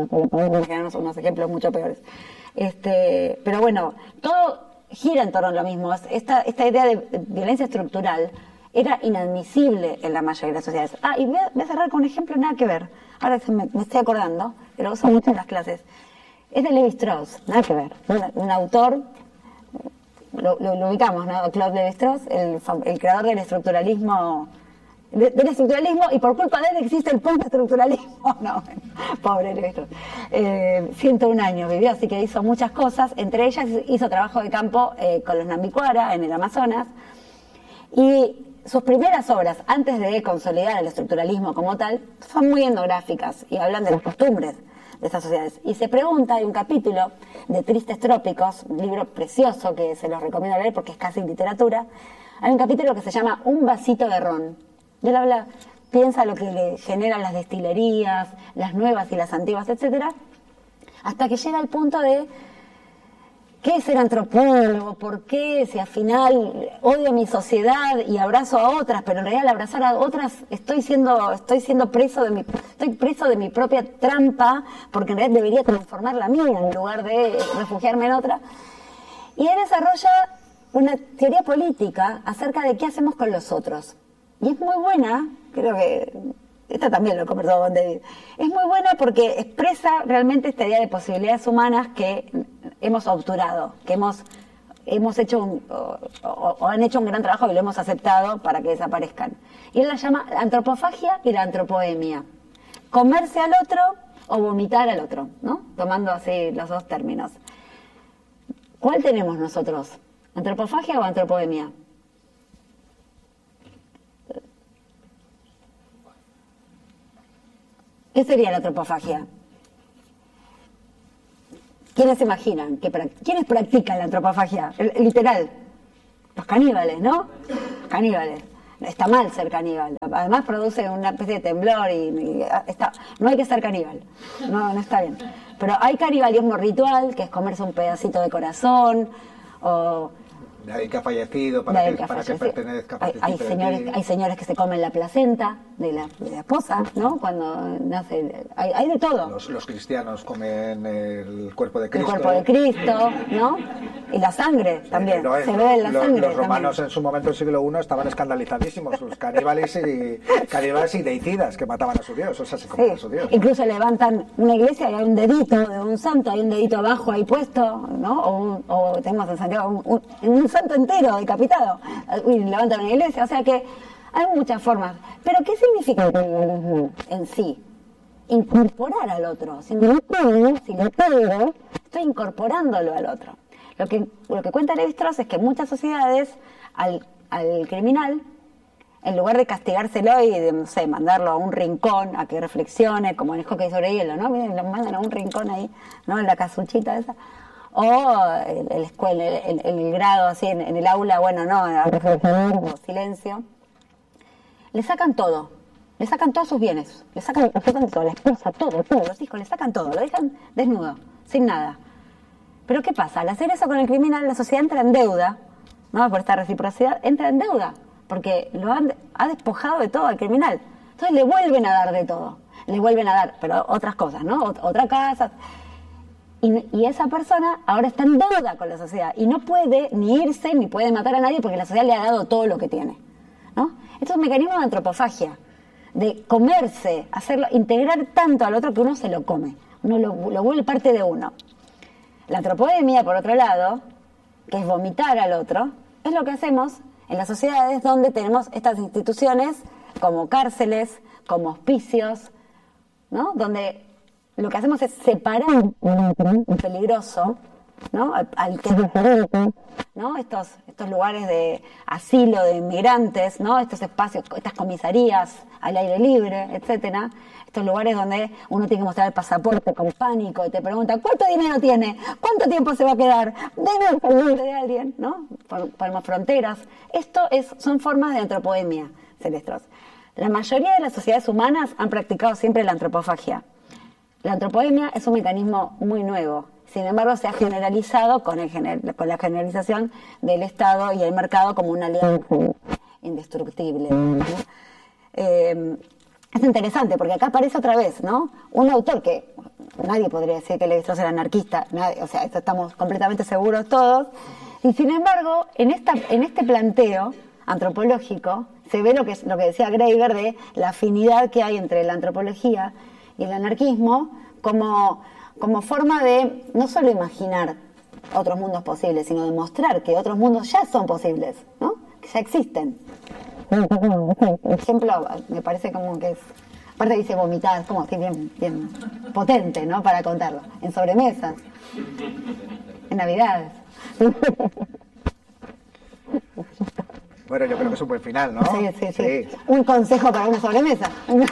unos, unos ejemplos mucho peores. Este, pero bueno, todo gira en torno a lo mismo. Esta, esta idea de violencia estructural era inadmisible en la mayoría de las sociedades. Ah, y voy a, voy a cerrar con un ejemplo nada que ver. Ahora me, me estoy acordando, pero lo uso mucho en las clases. Es de Levi Strauss, nada que ver. Un, un autor, lo, lo, lo ubicamos, ¿no? Claude Levi Strauss, el, el creador del estructuralismo. del estructuralismo, y por culpa de él existe el postestructuralismo. No, pobre Levi Strauss. Eh, ciento un años vivió, así que hizo muchas cosas, entre ellas hizo trabajo de campo eh, con los Nambiquara en el Amazonas, y sus primeras obras, antes de consolidar el estructuralismo como tal, son muy etnográficas y hablan de las costumbres de estas sociedades. Y se pregunta, hay un capítulo de Tristes Trópicos, un libro precioso que se los recomiendo leer porque es casi literatura, hay un capítulo que se llama Un vasito de ron. Y él habla, piensa lo que le generan las destilerías, las nuevas y las antiguas, etcétera, hasta que llega al punto de ¿qué es ser antropólogo? ¿Por qué? Si al final odio mi sociedad y abrazo a otras, pero en realidad al abrazar a otras estoy siendo, estoy siendo preso de mi, estoy preso de mi propia trampa, porque en realidad debería transformar la mía en lugar de refugiarme en otra. Y él desarrolla una teoría política acerca de qué hacemos con los otros. Y es muy buena, creo que esta también lo he conversado con David, es muy buena porque expresa realmente esta idea de posibilidades humanas que hemos obturado, que hemos, hemos hecho un, o, o, o han hecho un gran trabajo y lo hemos aceptado para que desaparezcan. Y él la llama la antropofagia y la antropoemia. Comerse al otro o vomitar al otro, ¿no? Tomando así los dos términos. ¿Cuál tenemos nosotros? ¿Antropofagia o antropoemia? ¿Qué sería la antropofagia? ¿Quiénes se imaginan? Que, ¿Quiénes practican la antropofagia? El, literal. Los caníbales, ¿no? Caníbales. Está mal ser caníbal. Además produce una especie de temblor y, y está, no hay que ser caníbal. No, no está bien. Pero hay canibalismo ritual, que es comerse un pedacito de corazón, o... De alguien que ha fallecido, para, que, que, para que pertenezca. Hay, hay, señores, hay señores que se comen la placenta de la, de la esposa, ¿no? Cuando nace, hay, hay de todo. Los, los cristianos comen el cuerpo de Cristo. El cuerpo de Cristo, ¿no? Y la sangre también, no, se ve en la los, sangre. Los romanos también. En su momento, en el siglo primero, estaban escandalizadísimos, sus caníbales y, caníbales y deicidas que mataban a su Dios, o sea, se comían sí. a su Dios. Incluso levantan una iglesia y hay un dedito de un santo, hay un dedito abajo ahí puesto, ¿no? O, un, o tenemos en Santiago un, un, un santo entero decapitado y levantan una iglesia, o sea que hay muchas formas. Pero ¿qué significa el canibalismo en sí? Incorporar al otro. Si lo tengo, si lo tengo, estoy incorporándolo al otro. Lo que, lo que cuenta Lévi-Strauss es que en muchas sociedades al, al criminal, en lugar de castigárselo y de, no sé, mandarlo a un rincón a que reflexione, como en el hockey sobre hielo, ¿no? Miren, lo mandan a un rincón ahí, ¿no? En la casuchita esa. O el, el escuela, el, el, el grado así en, en el aula, bueno, no, a reflexionar o silencio. Le sacan todo, le sacan todos sus bienes, le sacan, le sacan todo, la esposa, todo, todo, los hijos, le sacan todo, lo dejan desnudo, sin nada. Pero ¿qué pasa? Al hacer eso con el criminal, la sociedad entra en deuda, ¿no? Por esta reciprocidad, entra en deuda, porque lo han, ha despojado de todo al criminal. Entonces le vuelven a dar de todo, le vuelven a dar, pero otras cosas, ¿no? Ot- otra casa... Y, y esa persona ahora está en deuda con la sociedad y no puede ni irse ni puede matar a nadie porque la sociedad le ha dado todo lo que tiene, ¿no? Esto es un mecanismo de antropofagia, de comerse, hacerlo, integrar tanto al otro que uno se lo come, uno lo, lo vuelve parte de uno. La antropoemia, por otro lado, que es vomitar al otro, es lo que hacemos en las sociedades donde tenemos estas instituciones como cárceles, como hospicios, ¿no? Donde lo que hacemos es separar un peligroso, ¿no? Al, al que es diferente, ¿no? Estos, estos lugares de asilo de inmigrantes, ¿no? Estos espacios, estas comisarías al aire libre, etcétera. Estos lugares donde uno tiene que mostrar el pasaporte con pánico y te preguntan ¿cuánto dinero tiene? ¿Cuánto tiempo se va a quedar? Debe el nombre de alguien, ¿no? Ponemos fronteras. Esto es, son formas de antropoemia, Lévi-Strauss. La mayoría de las sociedades humanas han practicado siempre la antropofagia. La antropoemia es un mecanismo muy nuevo, sin embargo se ha generalizado con, el gener- con la generalización del Estado y el mercado como una alianza indestructible, ¿no? Eh, es interesante porque acá aparece otra vez, ¿no? Un autor que nadie podría decir que Lévi-Strauss era anarquista, nadie, o sea, esto estamos completamente seguros todos, y sin embargo en, esta, en este planteo antropológico se ve lo que, lo que decía Graeber de la afinidad que hay entre la antropología y el anarquismo como, como forma de no solo imaginar otros mundos posibles, sino demostrar que otros mundos ya son posibles, ¿no? Que ya existen. Por ejemplo, me parece como que es... Aparte dice vomitar, es como así bien, bien potente, ¿no? Para contarlo. En sobremesas, en Navidades. Bueno, yo creo que es un buen final, ¿no? Sí, sí, sí. sí. Un consejo para una sobremesa.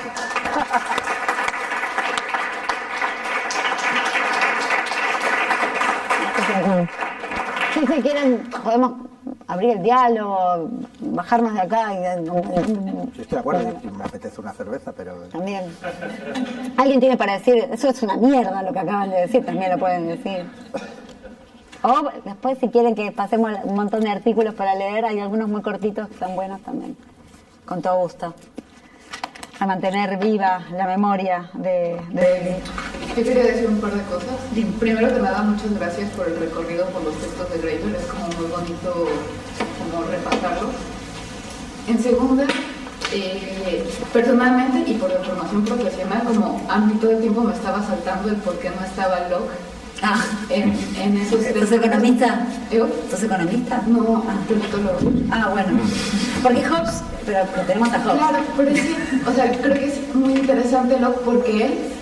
Sí, si quieren, podemos abrir el diálogo, bajarnos de acá. Y... Yo estoy de acuerdo, y me apetece una cerveza, pero... También. Alguien tiene para decir, eso es una mierda lo que acaban de decir, también lo pueden decir. O después, si quieren que pasemos un montón de artículos para leer, hay algunos muy cortitos que están buenos también. Con todo gusto. A mantener viva la memoria de... de... Yo quería decir un par de cosas. Primero que nada, muchas gracias por el recorrido por los textos de Graeber, es como muy bonito como repasarlos. En segunda, eh, personalmente y por la formación profesional, como a mí todo el tiempo me estaba saltando el por qué no estaba Locke ah. en, en esos textos. ¿Sos economista? ¿Yo? ¿Sos economista? No, ah, politólogo. Ah, bueno. Porque Hobbes, pero tenemos a Hobbes. Claro, pero sí, o sea, creo que es muy interesante Locke porque él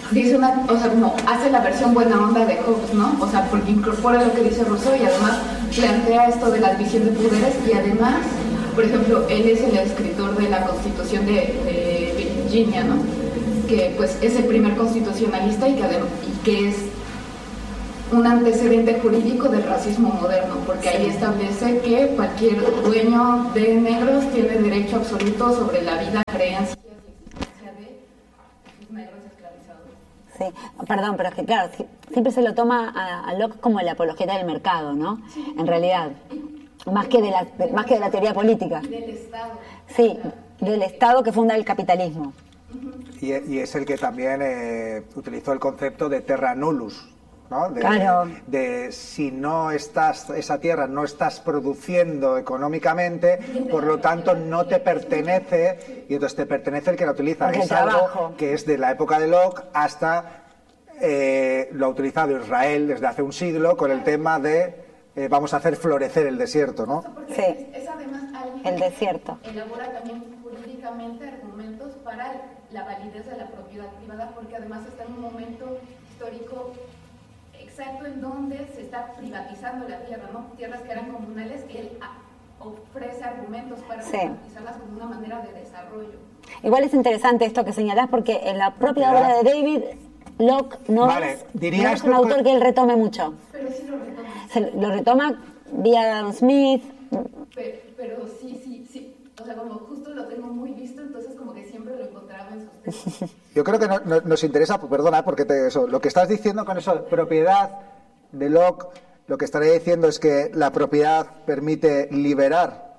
dice una, o sea, como hace la versión buena onda de Hobbes, ¿no? O sea, porque incorpora lo que dice Rousseau y además plantea esto de la división de poderes y además, por ejemplo, él es el escritor de la Constitución de, de Virginia, ¿no? Que pues es el primer constitucionalista y que, y que es un antecedente jurídico del racismo moderno, porque ahí establece que cualquier dueño de negros tiene derecho absoluto sobre la vida, creencias y existencia de sus negros esclavizados. Sí, perdón, pero es que claro, siempre se lo toma a, a Locke como el apologeta del mercado, ¿no? Sí. En realidad, más que de la de, más que de la teoría política. Del Estado. Sí, del Estado que funda el capitalismo. Y, y es el que también eh, utilizó el concepto de terra nullus, ¿no? De, claro. de si no estás, esa tierra no estás produciendo económicamente, por lo tanto no te pertenece, y entonces te pertenece el que la utiliza. Porque es algo que es de la época de Locke hasta eh, lo ha utilizado Israel desde hace un siglo con el tema de eh, vamos a hacer florecer el desierto, ¿no? Sí. Es, es además alguien el desierto. Que elabora también jurídicamente argumentos para la validez de la propiedad privada, porque además está en un momento histórico exacto en donde se está privatizando la tierra, ¿no? Tierras que eran comunales, él ofrece argumentos para sí. privatizarlas como una manera de desarrollo. Igual es interesante esto que señalás, porque en la propia Mira. obra de David, Locke no, vale, es, dirías no es un que... autor que él retome mucho. Pero sí lo retoma. Se lo retoma vía Adam Smith. Pero, pero sí, sí, sí. O sea, como justo lo tengo muy visto, entonces como que siempre lo encontraba en sus textos. Yo creo que no, no, nos interesa, perdona, porque te, eso, lo que estás diciendo con eso, propiedad de Locke, lo que estaría diciendo es que la propiedad permite liberar.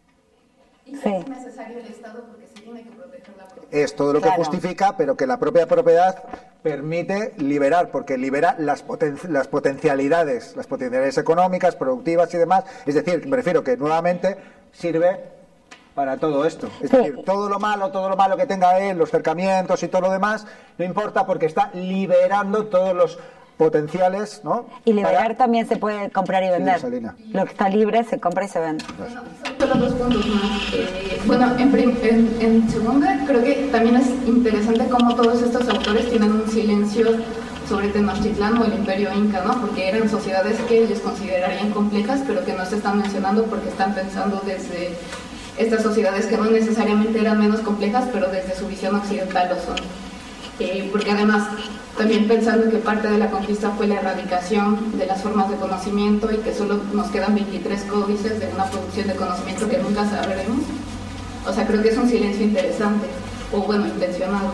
Y que sí. es necesario el Estado porque se tiene que proteger la propiedad. Es todo lo claro. que justifica, pero que la propia propiedad permite liberar, porque libera las, poten las potencialidades, las potencialidades económicas, productivas y demás. Es decir, me refiero que nuevamente sirve para todo esto. Es sí. decir, todo lo malo, todo lo malo que tenga él, los cercamientos y todo lo demás, no importa porque está liberando todos los potenciales, ¿no? Y liberar para... también se puede comprar y vender. Sí, lo que está libre se compra y se vende. Bueno, solo dos puntos más. Eh, bueno, en, en, en segunda, creo que también es interesante cómo todos estos autores tienen un silencio sobre Tenochtitlán o el Imperio Inca, ¿no? Porque eran sociedades que ellos considerarían complejas, pero que no se están mencionando porque están pensando desde estas sociedades que no necesariamente eran menos complejas, pero desde su visión occidental lo son. Eh, porque además, también pensando que parte de la conquista fue la erradicación de las formas de conocimiento y que solo nos quedan veintitrés códices de una producción de conocimiento que nunca sabremos. O sea, creo que es un silencio interesante, o bueno, intencionado.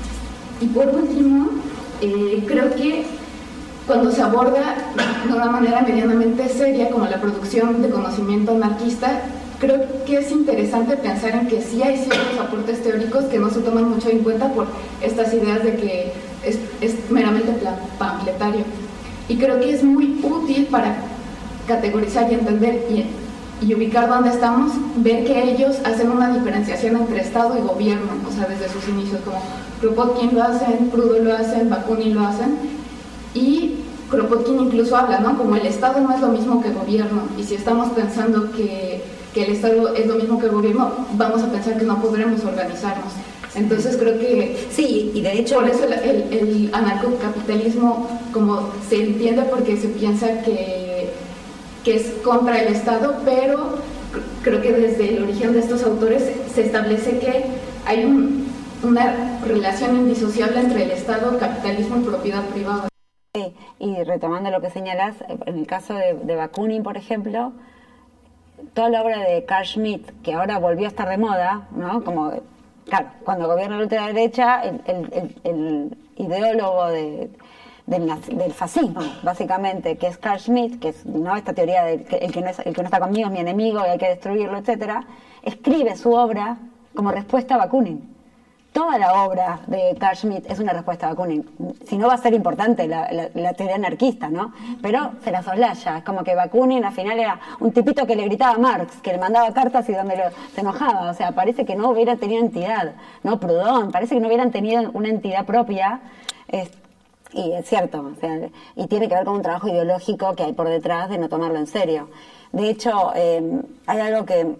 Y por último, eh, creo que cuando se aborda de una manera medianamente seria como la producción de conocimiento anarquista, creo que es interesante pensar en que sí hay ciertos aportes teóricos que no se toman mucho en cuenta por estas ideas de que es, es meramente pamfletario. Y creo que es muy útil para categorizar y entender y, y ubicar dónde estamos, ver que ellos hacen una diferenciación entre Estado y gobierno, o sea, desde sus inicios, como Kropotkin lo hacen, Proudhon lo hacen, Bakunin lo hacen, y Kropotkin incluso habla, ¿no? Como el Estado no es lo mismo que gobierno, y si estamos pensando que que el Estado es lo mismo que el gobierno, vamos a pensar que no podremos organizarnos. Entonces creo que... Sí, y de hecho... Por eso el, el, el anarcocapitalismo como se entiende porque se piensa que, que es contra el Estado, pero creo que desde el origen de estos autores se establece que hay un, una relación indisociable entre el Estado, capitalismo y propiedad privada. Sí, y retomando lo que señalas, en el caso de, de Bakunin, por ejemplo, toda la obra de Carl Schmitt, que ahora volvió a estar de moda, ¿no? Como, claro, cuando gobierna la ultraderecha, el, el, el, el ideólogo de, del, del fascismo, básicamente, que es Carl Schmitt, que es, ¿no?, esta teoría de que el que no es, el que no está conmigo es mi enemigo y hay que destruirlo, etcétera, escribe su obra como respuesta a Bakunin. Toda la obra de Carl Schmitt es una respuesta a Bakunin. Si no va a ser importante la, la, la teoría anarquista, ¿no? Pero se la soslaya. Es como que Bakunin al final era un tipito que le gritaba a Marx, que le mandaba cartas y donde lo, se enojaba. O sea, parece que no hubiera tenido entidad. No, Proudhon, parece que no hubieran tenido una entidad propia. Es, y es cierto. O sea, y tiene que ver con un trabajo ideológico que hay por detrás de no tomarlo en serio. De hecho, eh, hay algo que,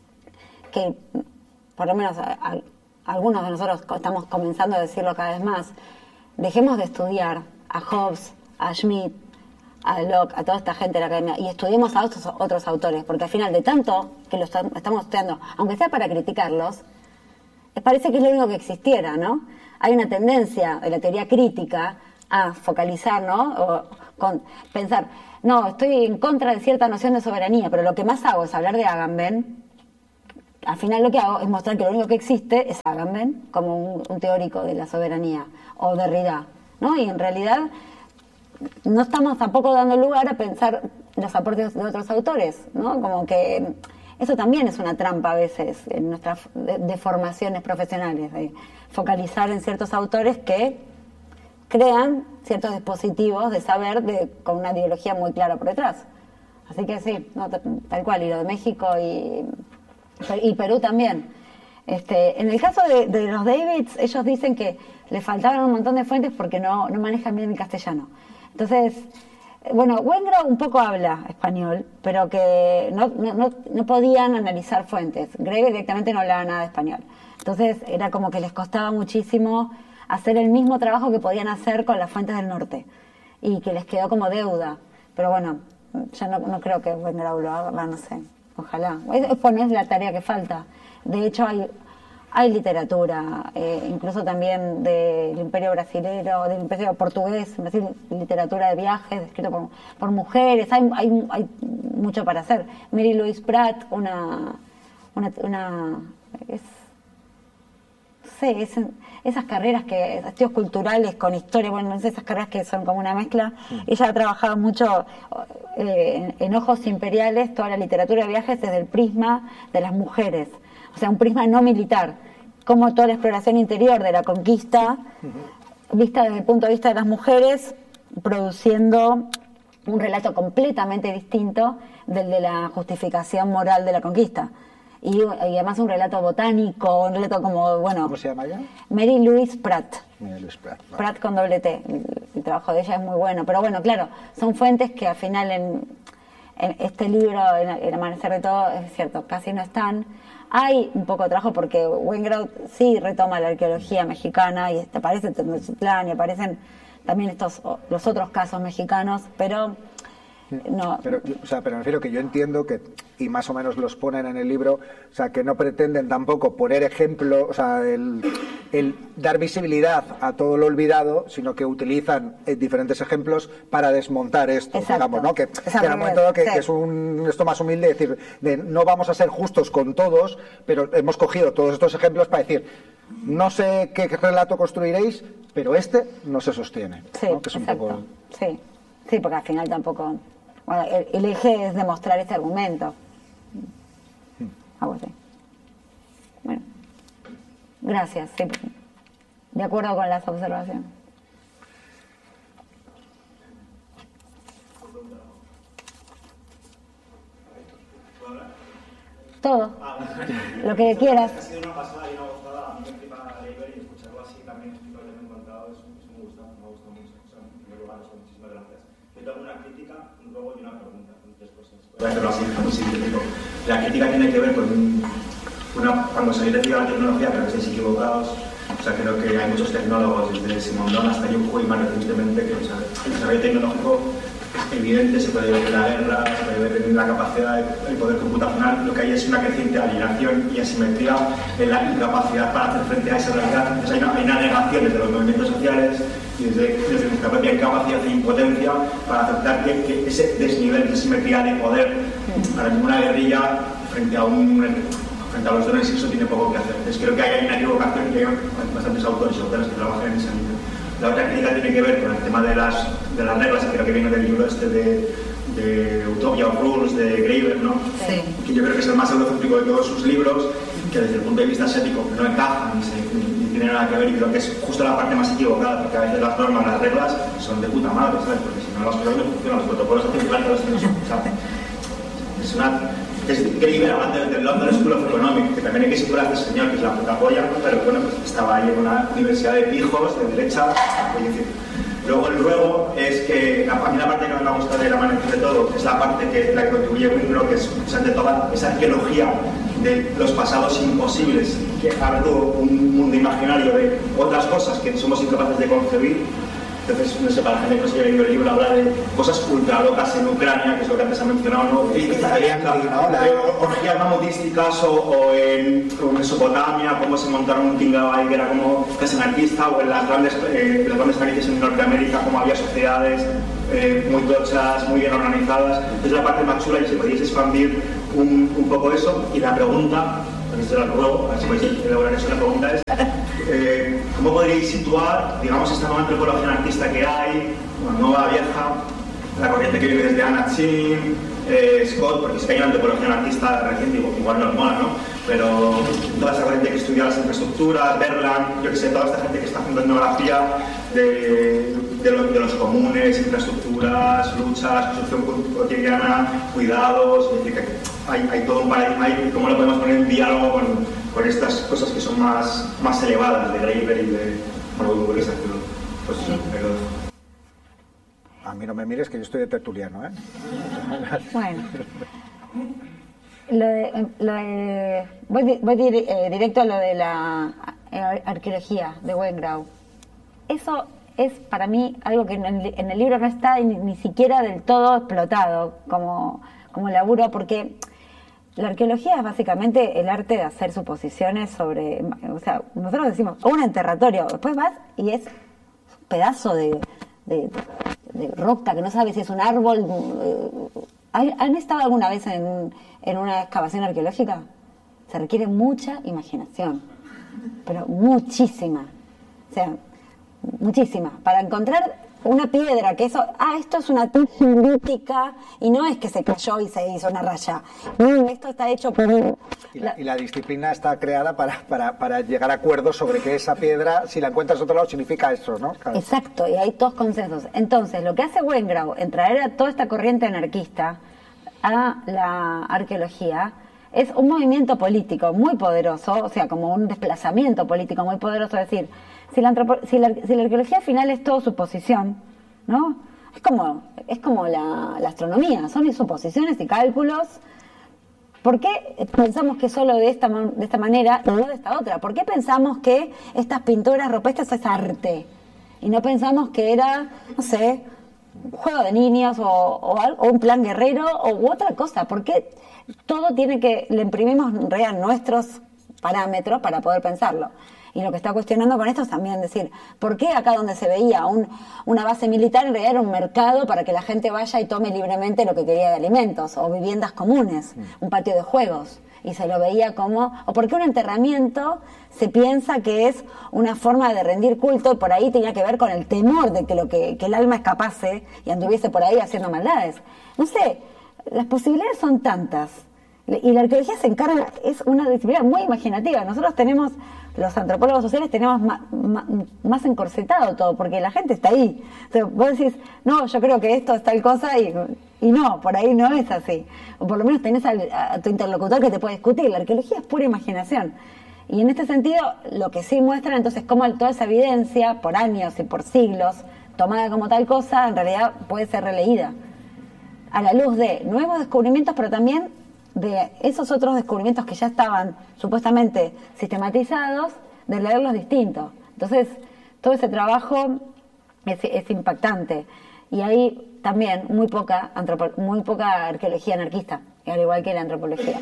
que por lo menos... A, a, algunos de nosotros estamos comenzando a decirlo cada vez más, dejemos de estudiar a Hobbes, a Schmitt, a Locke, a toda esta gente de la academia, y estudiemos a otros, otros autores, porque al final de tanto que lo estamos estudiando, aunque sea para criticarlos, parece que es lo único que existiera, ¿no? Hay una tendencia de la teoría crítica a focalizar, ¿no? O con, pensar, no, estoy en contra de cierta noción de soberanía, pero lo que más hago es hablar de Agamben. Al final lo que hago es mostrar que lo único que existe es Agamben como un, un teórico de la soberanía, o Derrida, ¿no? Y en realidad no estamos tampoco dando lugar a pensar los aportes de otros autores, ¿no? Como que eso también es una trampa a veces en nuestras deformaciones profesionales, de focalizar en ciertos autores que crean ciertos dispositivos de saber de, con una ideología muy clara por detrás. Así que sí, no, tal cual, y lo de México y, y Perú también. Este, en el caso de, de los Davids, ellos dicen que les faltaban un montón de fuentes porque no, no manejan bien el castellano. Entonces, bueno, Wengrow un poco habla español, pero que no, no, no, no podían analizar fuentes. Greve directamente no hablaba nada de español. Entonces, era como que les costaba muchísimo hacer el mismo trabajo que podían hacer con las fuentes del norte. Y que les quedó como deuda. Pero bueno, yo no, no creo que Wengrow lo haga, no sé, ojalá. Es, bueno, es la tarea que falta. De hecho, hay... Hay literatura, eh, incluso también del Imperio Brasilero, del Imperio Portugués, es decir, literatura de viajes, escrito por, por mujeres, hay, hay, hay mucho para hacer. Mary Louise Pratt, una... una, una es, sí, es, esas carreras, que estudios culturales con historia, bueno, no sé, esas carreras que son como una mezcla. Sí. Ella ha trabajado mucho eh, en, en Ojos Imperiales, toda la literatura de viajes desde el prisma de las mujeres. O sea, un prisma no militar, como toda la exploración interior de la conquista, uh-huh. vista desde el punto de vista de las mujeres, produciendo un relato completamente distinto del de la justificación moral de la conquista. Y, y además un relato botánico, un relato como, bueno... ¿Cómo se llama ella? Mary Louise Pratt. Mary Louise Pratt. Vale. Pratt con doble T. El, el trabajo de ella es muy bueno. Pero bueno, claro, son fuentes que al final en, en este libro, en El Amanecer de Todo, es cierto, casi no están. Hay un poco de trabajo porque Wengrow sí retoma la arqueología mexicana y aparece Tenochtitlán y aparecen también estos los otros casos mexicanos, pero no. Pero, o sea, pero me refiero que yo entiendo que, y más o menos los ponen en el libro, o sea, que no pretenden tampoco poner ejemplo, o sea, el, el dar visibilidad a todo lo olvidado, sino que utilizan eh, diferentes ejemplos para desmontar esto, exacto, digamos, ¿no? Que, que era un momento que, sí. que es un esto más humilde, decir, de no vamos a ser justos con todos, pero hemos cogido todos estos ejemplos para decir, no sé qué relato construiréis, pero este no se sostiene, sí, ¿no? Que es un exacto. poco... Sí, sí, porque al final tampoco... Bueno, el, el eje es demostrar este argumento. Algo así. Bueno, gracias. Sí, de acuerdo con las observaciones. Todo. Lo que quieras. Ha sido una pasada y una gozada. A mí me flipa leer y escucharlo así también. Estoy totalmente encantado. Es muy gustado, me ha gustado mucho. O sea, en primer lugar, muchísimas gracias. Yo tengo una crítica, luego y una pregunta. Tres cosas. Voy a hacerlo así, muy sintético. La crítica tiene que ver con una, cuando se decía la tecnología, pero que estáis equivocados. O sea, creo que hay muchos tecnólogos, desde Simondon hasta Yu Hu y más recientemente, que o sea, el desarrollo tecnológico es evidente, se puede ver en la guerra, se puede ver en la capacidad del poder computacional. Lo que hay es una creciente alienación y asimetría en la incapacidad para hacer frente a esa realidad. Entonces hay una, hay una negación desde los movimientos sociales y desde, desde nuestra propia incapacidad e impotencia para aceptar que, que ese desnivel de asimetría de poder para ninguna guerrilla frente a un frente a los dones, eso tiene poco que hacer. Entonces creo que hay una equivocación que hay bastantes autores y autores que trabajan en ese ámbito. La otra crítica tiene que ver con el tema de las, de las reglas, que creo que viene del libro este de, de Utopia of Rules de Graeber, ¿no? Sí. Que yo creo que es el más eurocéntrico de todos sus libros, que desde el punto de vista asiático no encaja ni, se, ni, ni tiene nada que ver, y creo que es justo la parte más equivocada, porque a veces las normas, las reglas son de puta madre, ¿sabes? Porque si no las cosas no funcionan, los protocolos hacen igual que los que no son, ¿sabes? Es una... Es Graeber hablando del London School of Economics, que también hay que situar a este señor, que es la puta polla, pero bueno, pues estaba ahí en una universidad de pijos, de derecha, es decir. Luego el ruego es que, a mí la parte que me gusta del Amanecer de Todo es la parte que la que contribuye Wengrow, que es precisamente toda esa arqueología de los pasados imposibles, que ahora todo un mundo imaginario de otras cosas que somos incapaces de concebir. Entonces, no sé, para la gente que no se haya leído el libro, habla de cosas ultra locas en Ucrania, que es lo que antes ha mencionado, ¿no? Y, orgías mamudísticas, o, o, en, o en Mesopotamia, cómo se montaron un tingao ahí que era como casi anarquista, o en las grandes, eh, las grandes planicies en Norteamérica, como había sociedades eh, muy tochas, muy bien organizadas. Entonces, la parte más chula, y si podéis expandir un, un poco eso. Y la pregunta, porque se la ruego, a ver si podéis elaborar eso, la pregunta es eh, ¿cómo podríais situar, digamos, esta nueva antropología anarquista que hay, una nueva vieja, la corriente que viene desde Anna Chin, eh, Scott, porque es que hay una antropología anarquista reciente, igual no es mola, ¿no? Pero toda esa corriente que estudia las infraestructuras, Berland, yo que sé, toda esta gente que está haciendo etnografía de, de, lo, de los comunes, infraestructuras, luchas, construcción cotidiana, cuidados, es decir, que hay, hay todo un paradigma ahí, cómo lo podemos poner en diálogo con, con estas cosas que son más, más elevadas de Graeber y de, bueno, de Burguesa, pero, pues sí, pero... A mí no me mires que yo estoy de tertuliano, ¿eh? Bueno. Lo de, lo de, voy, voy di, eh, directo a lo de la eh, arqueología de Wengrau. Eso es para mí algo que en el, en el libro no está ni, ni siquiera del todo explotado como, como laburo, porque la arqueología es básicamente el arte de hacer suposiciones sobre, o sea, nosotros decimos, un enterratorio, después vas y es un pedazo de, de, de roca que no sabes si es un árbol. ¿Han estado alguna vez en, en una excavación arqueológica? Se requiere mucha imaginación, pero muchísima, o sea, muchísima, para encontrar una piedra que eso, ah, esto es una tigrítica y no es que se cayó y se hizo una raya, no, esto está hecho por... Y la, y la disciplina está creada para, para, para llegar a acuerdos sobre que esa piedra, si la encuentras a otro lado, significa eso, ¿no? Claro. Exacto, y hay todos consensos. Entonces, lo que hace Wengrau en traer a toda esta corriente anarquista a la arqueología es un movimiento político muy poderoso, o sea, como un desplazamiento político muy poderoso, es decir, si la, antropo, si la, si la arqueología al final es todo suposición, ¿no? Es como, es como la, la astronomía, son suposiciones y cálculos. ¿Por qué pensamos que solo de esta, de esta manera y no de esta otra? ¿Por qué pensamos que estas pinturas rupestres es arte? Y no pensamos que era, no sé, un juego de niños o, o, o un plan guerrero o u otra cosa. ¿Por qué todo tiene que, le imprimimos en realidad nuestros parámetros para poder pensarlo? Y lo que está cuestionando con esto es también decir, ¿por qué acá donde se veía un, una base militar en realidad era un mercado para que la gente vaya y tome libremente lo que quería de alimentos, o viviendas comunes, un patio de juegos, y se lo veía como, o por qué un enterramiento se piensa que es una forma de rendir culto y por ahí tenía que ver con el temor de que, lo que, que el alma escapase y anduviese por ahí haciendo maldades? No sé, las posibilidades son tantas. Y la arqueología se encarga, es una disciplina muy imaginativa. Nosotros tenemos, los antropólogos sociales tenemos más, más, más encorsetado todo, porque la gente está ahí. O sea, vos decís, no, yo creo que esto es tal cosa y, y no, por ahí no es así. O por lo menos tenés a, a tu interlocutor que te puede discutir. La arqueología es pura imaginación. Y en este sentido, lo que sí muestran entonces cómo toda esa evidencia, por años y por siglos, tomada como tal cosa, en realidad puede ser releída a la luz de nuevos descubrimientos, pero también de esos otros descubrimientos que ya estaban supuestamente sistematizados, de leerlos distintos. Entonces, todo ese trabajo es, es impactante. Y hay también muy poca, antropo, muy poca arqueología anarquista, al igual que la antropología.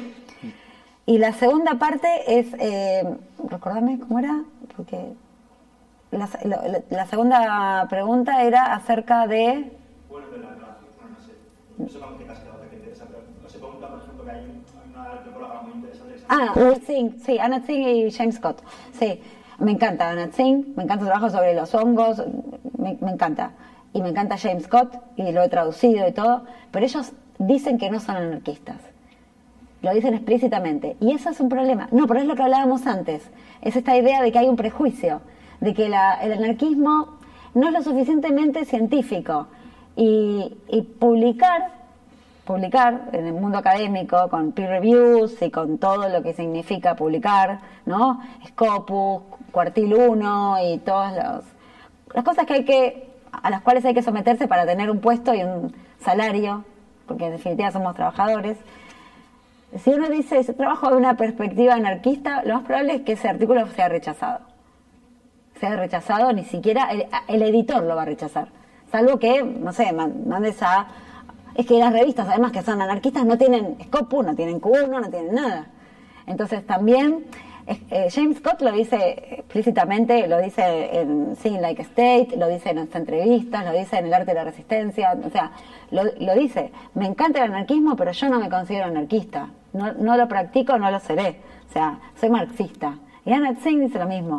Y la segunda parte es, eh, recordame cómo era, porque la, la, la segunda pregunta era acerca de... Bueno, de la relación, bueno, no sé, no sé cómo te has quedado, te interesa, pero no sé, pregunta, por ejemplo, que hay una antropóloga muy interesante. Ah, Anna Tsing, sí, Anna Tsing y James Scott, sí, me encanta Anna Tsing, me encanta su trabajo sobre los hongos, me, me encanta, y me encanta James Scott, y lo he traducido y todo, pero ellos dicen que no son anarquistas. Lo dicen explícitamente. Y eso es un problema. No, pero es lo que hablábamos antes. Es esta idea de que hay un prejuicio, de que la, el anarquismo no es lo suficientemente científico. Y, y publicar, publicar en el mundo académico, con peer reviews y con todo lo que significa publicar, ¿no? Scopus, Cuartil uno y todas los, las cosas que hay que, a las cuales hay que someterse para tener un puesto y un salario, porque en definitiva somos trabajadores. Si uno dice, si trabajo de una perspectiva anarquista, lo más probable es que ese artículo sea rechazado. Sea rechazado, ni siquiera el, el editor lo va a rechazar. Salvo que, no sé, mandes a... Es que las revistas, además que son anarquistas, no tienen Scopus, no tienen Q uno, no tienen nada. Entonces también, eh, James Scott lo dice explícitamente, lo dice en Sing Like a State, lo dice en esta entrevista, lo dice en El Arte de la Resistencia, o sea, lo, lo dice. Me encanta el anarquismo, pero yo no me considero anarquista. No, no lo practico, no lo seré. O sea, soy marxista. Y Anna Tsing dice lo mismo.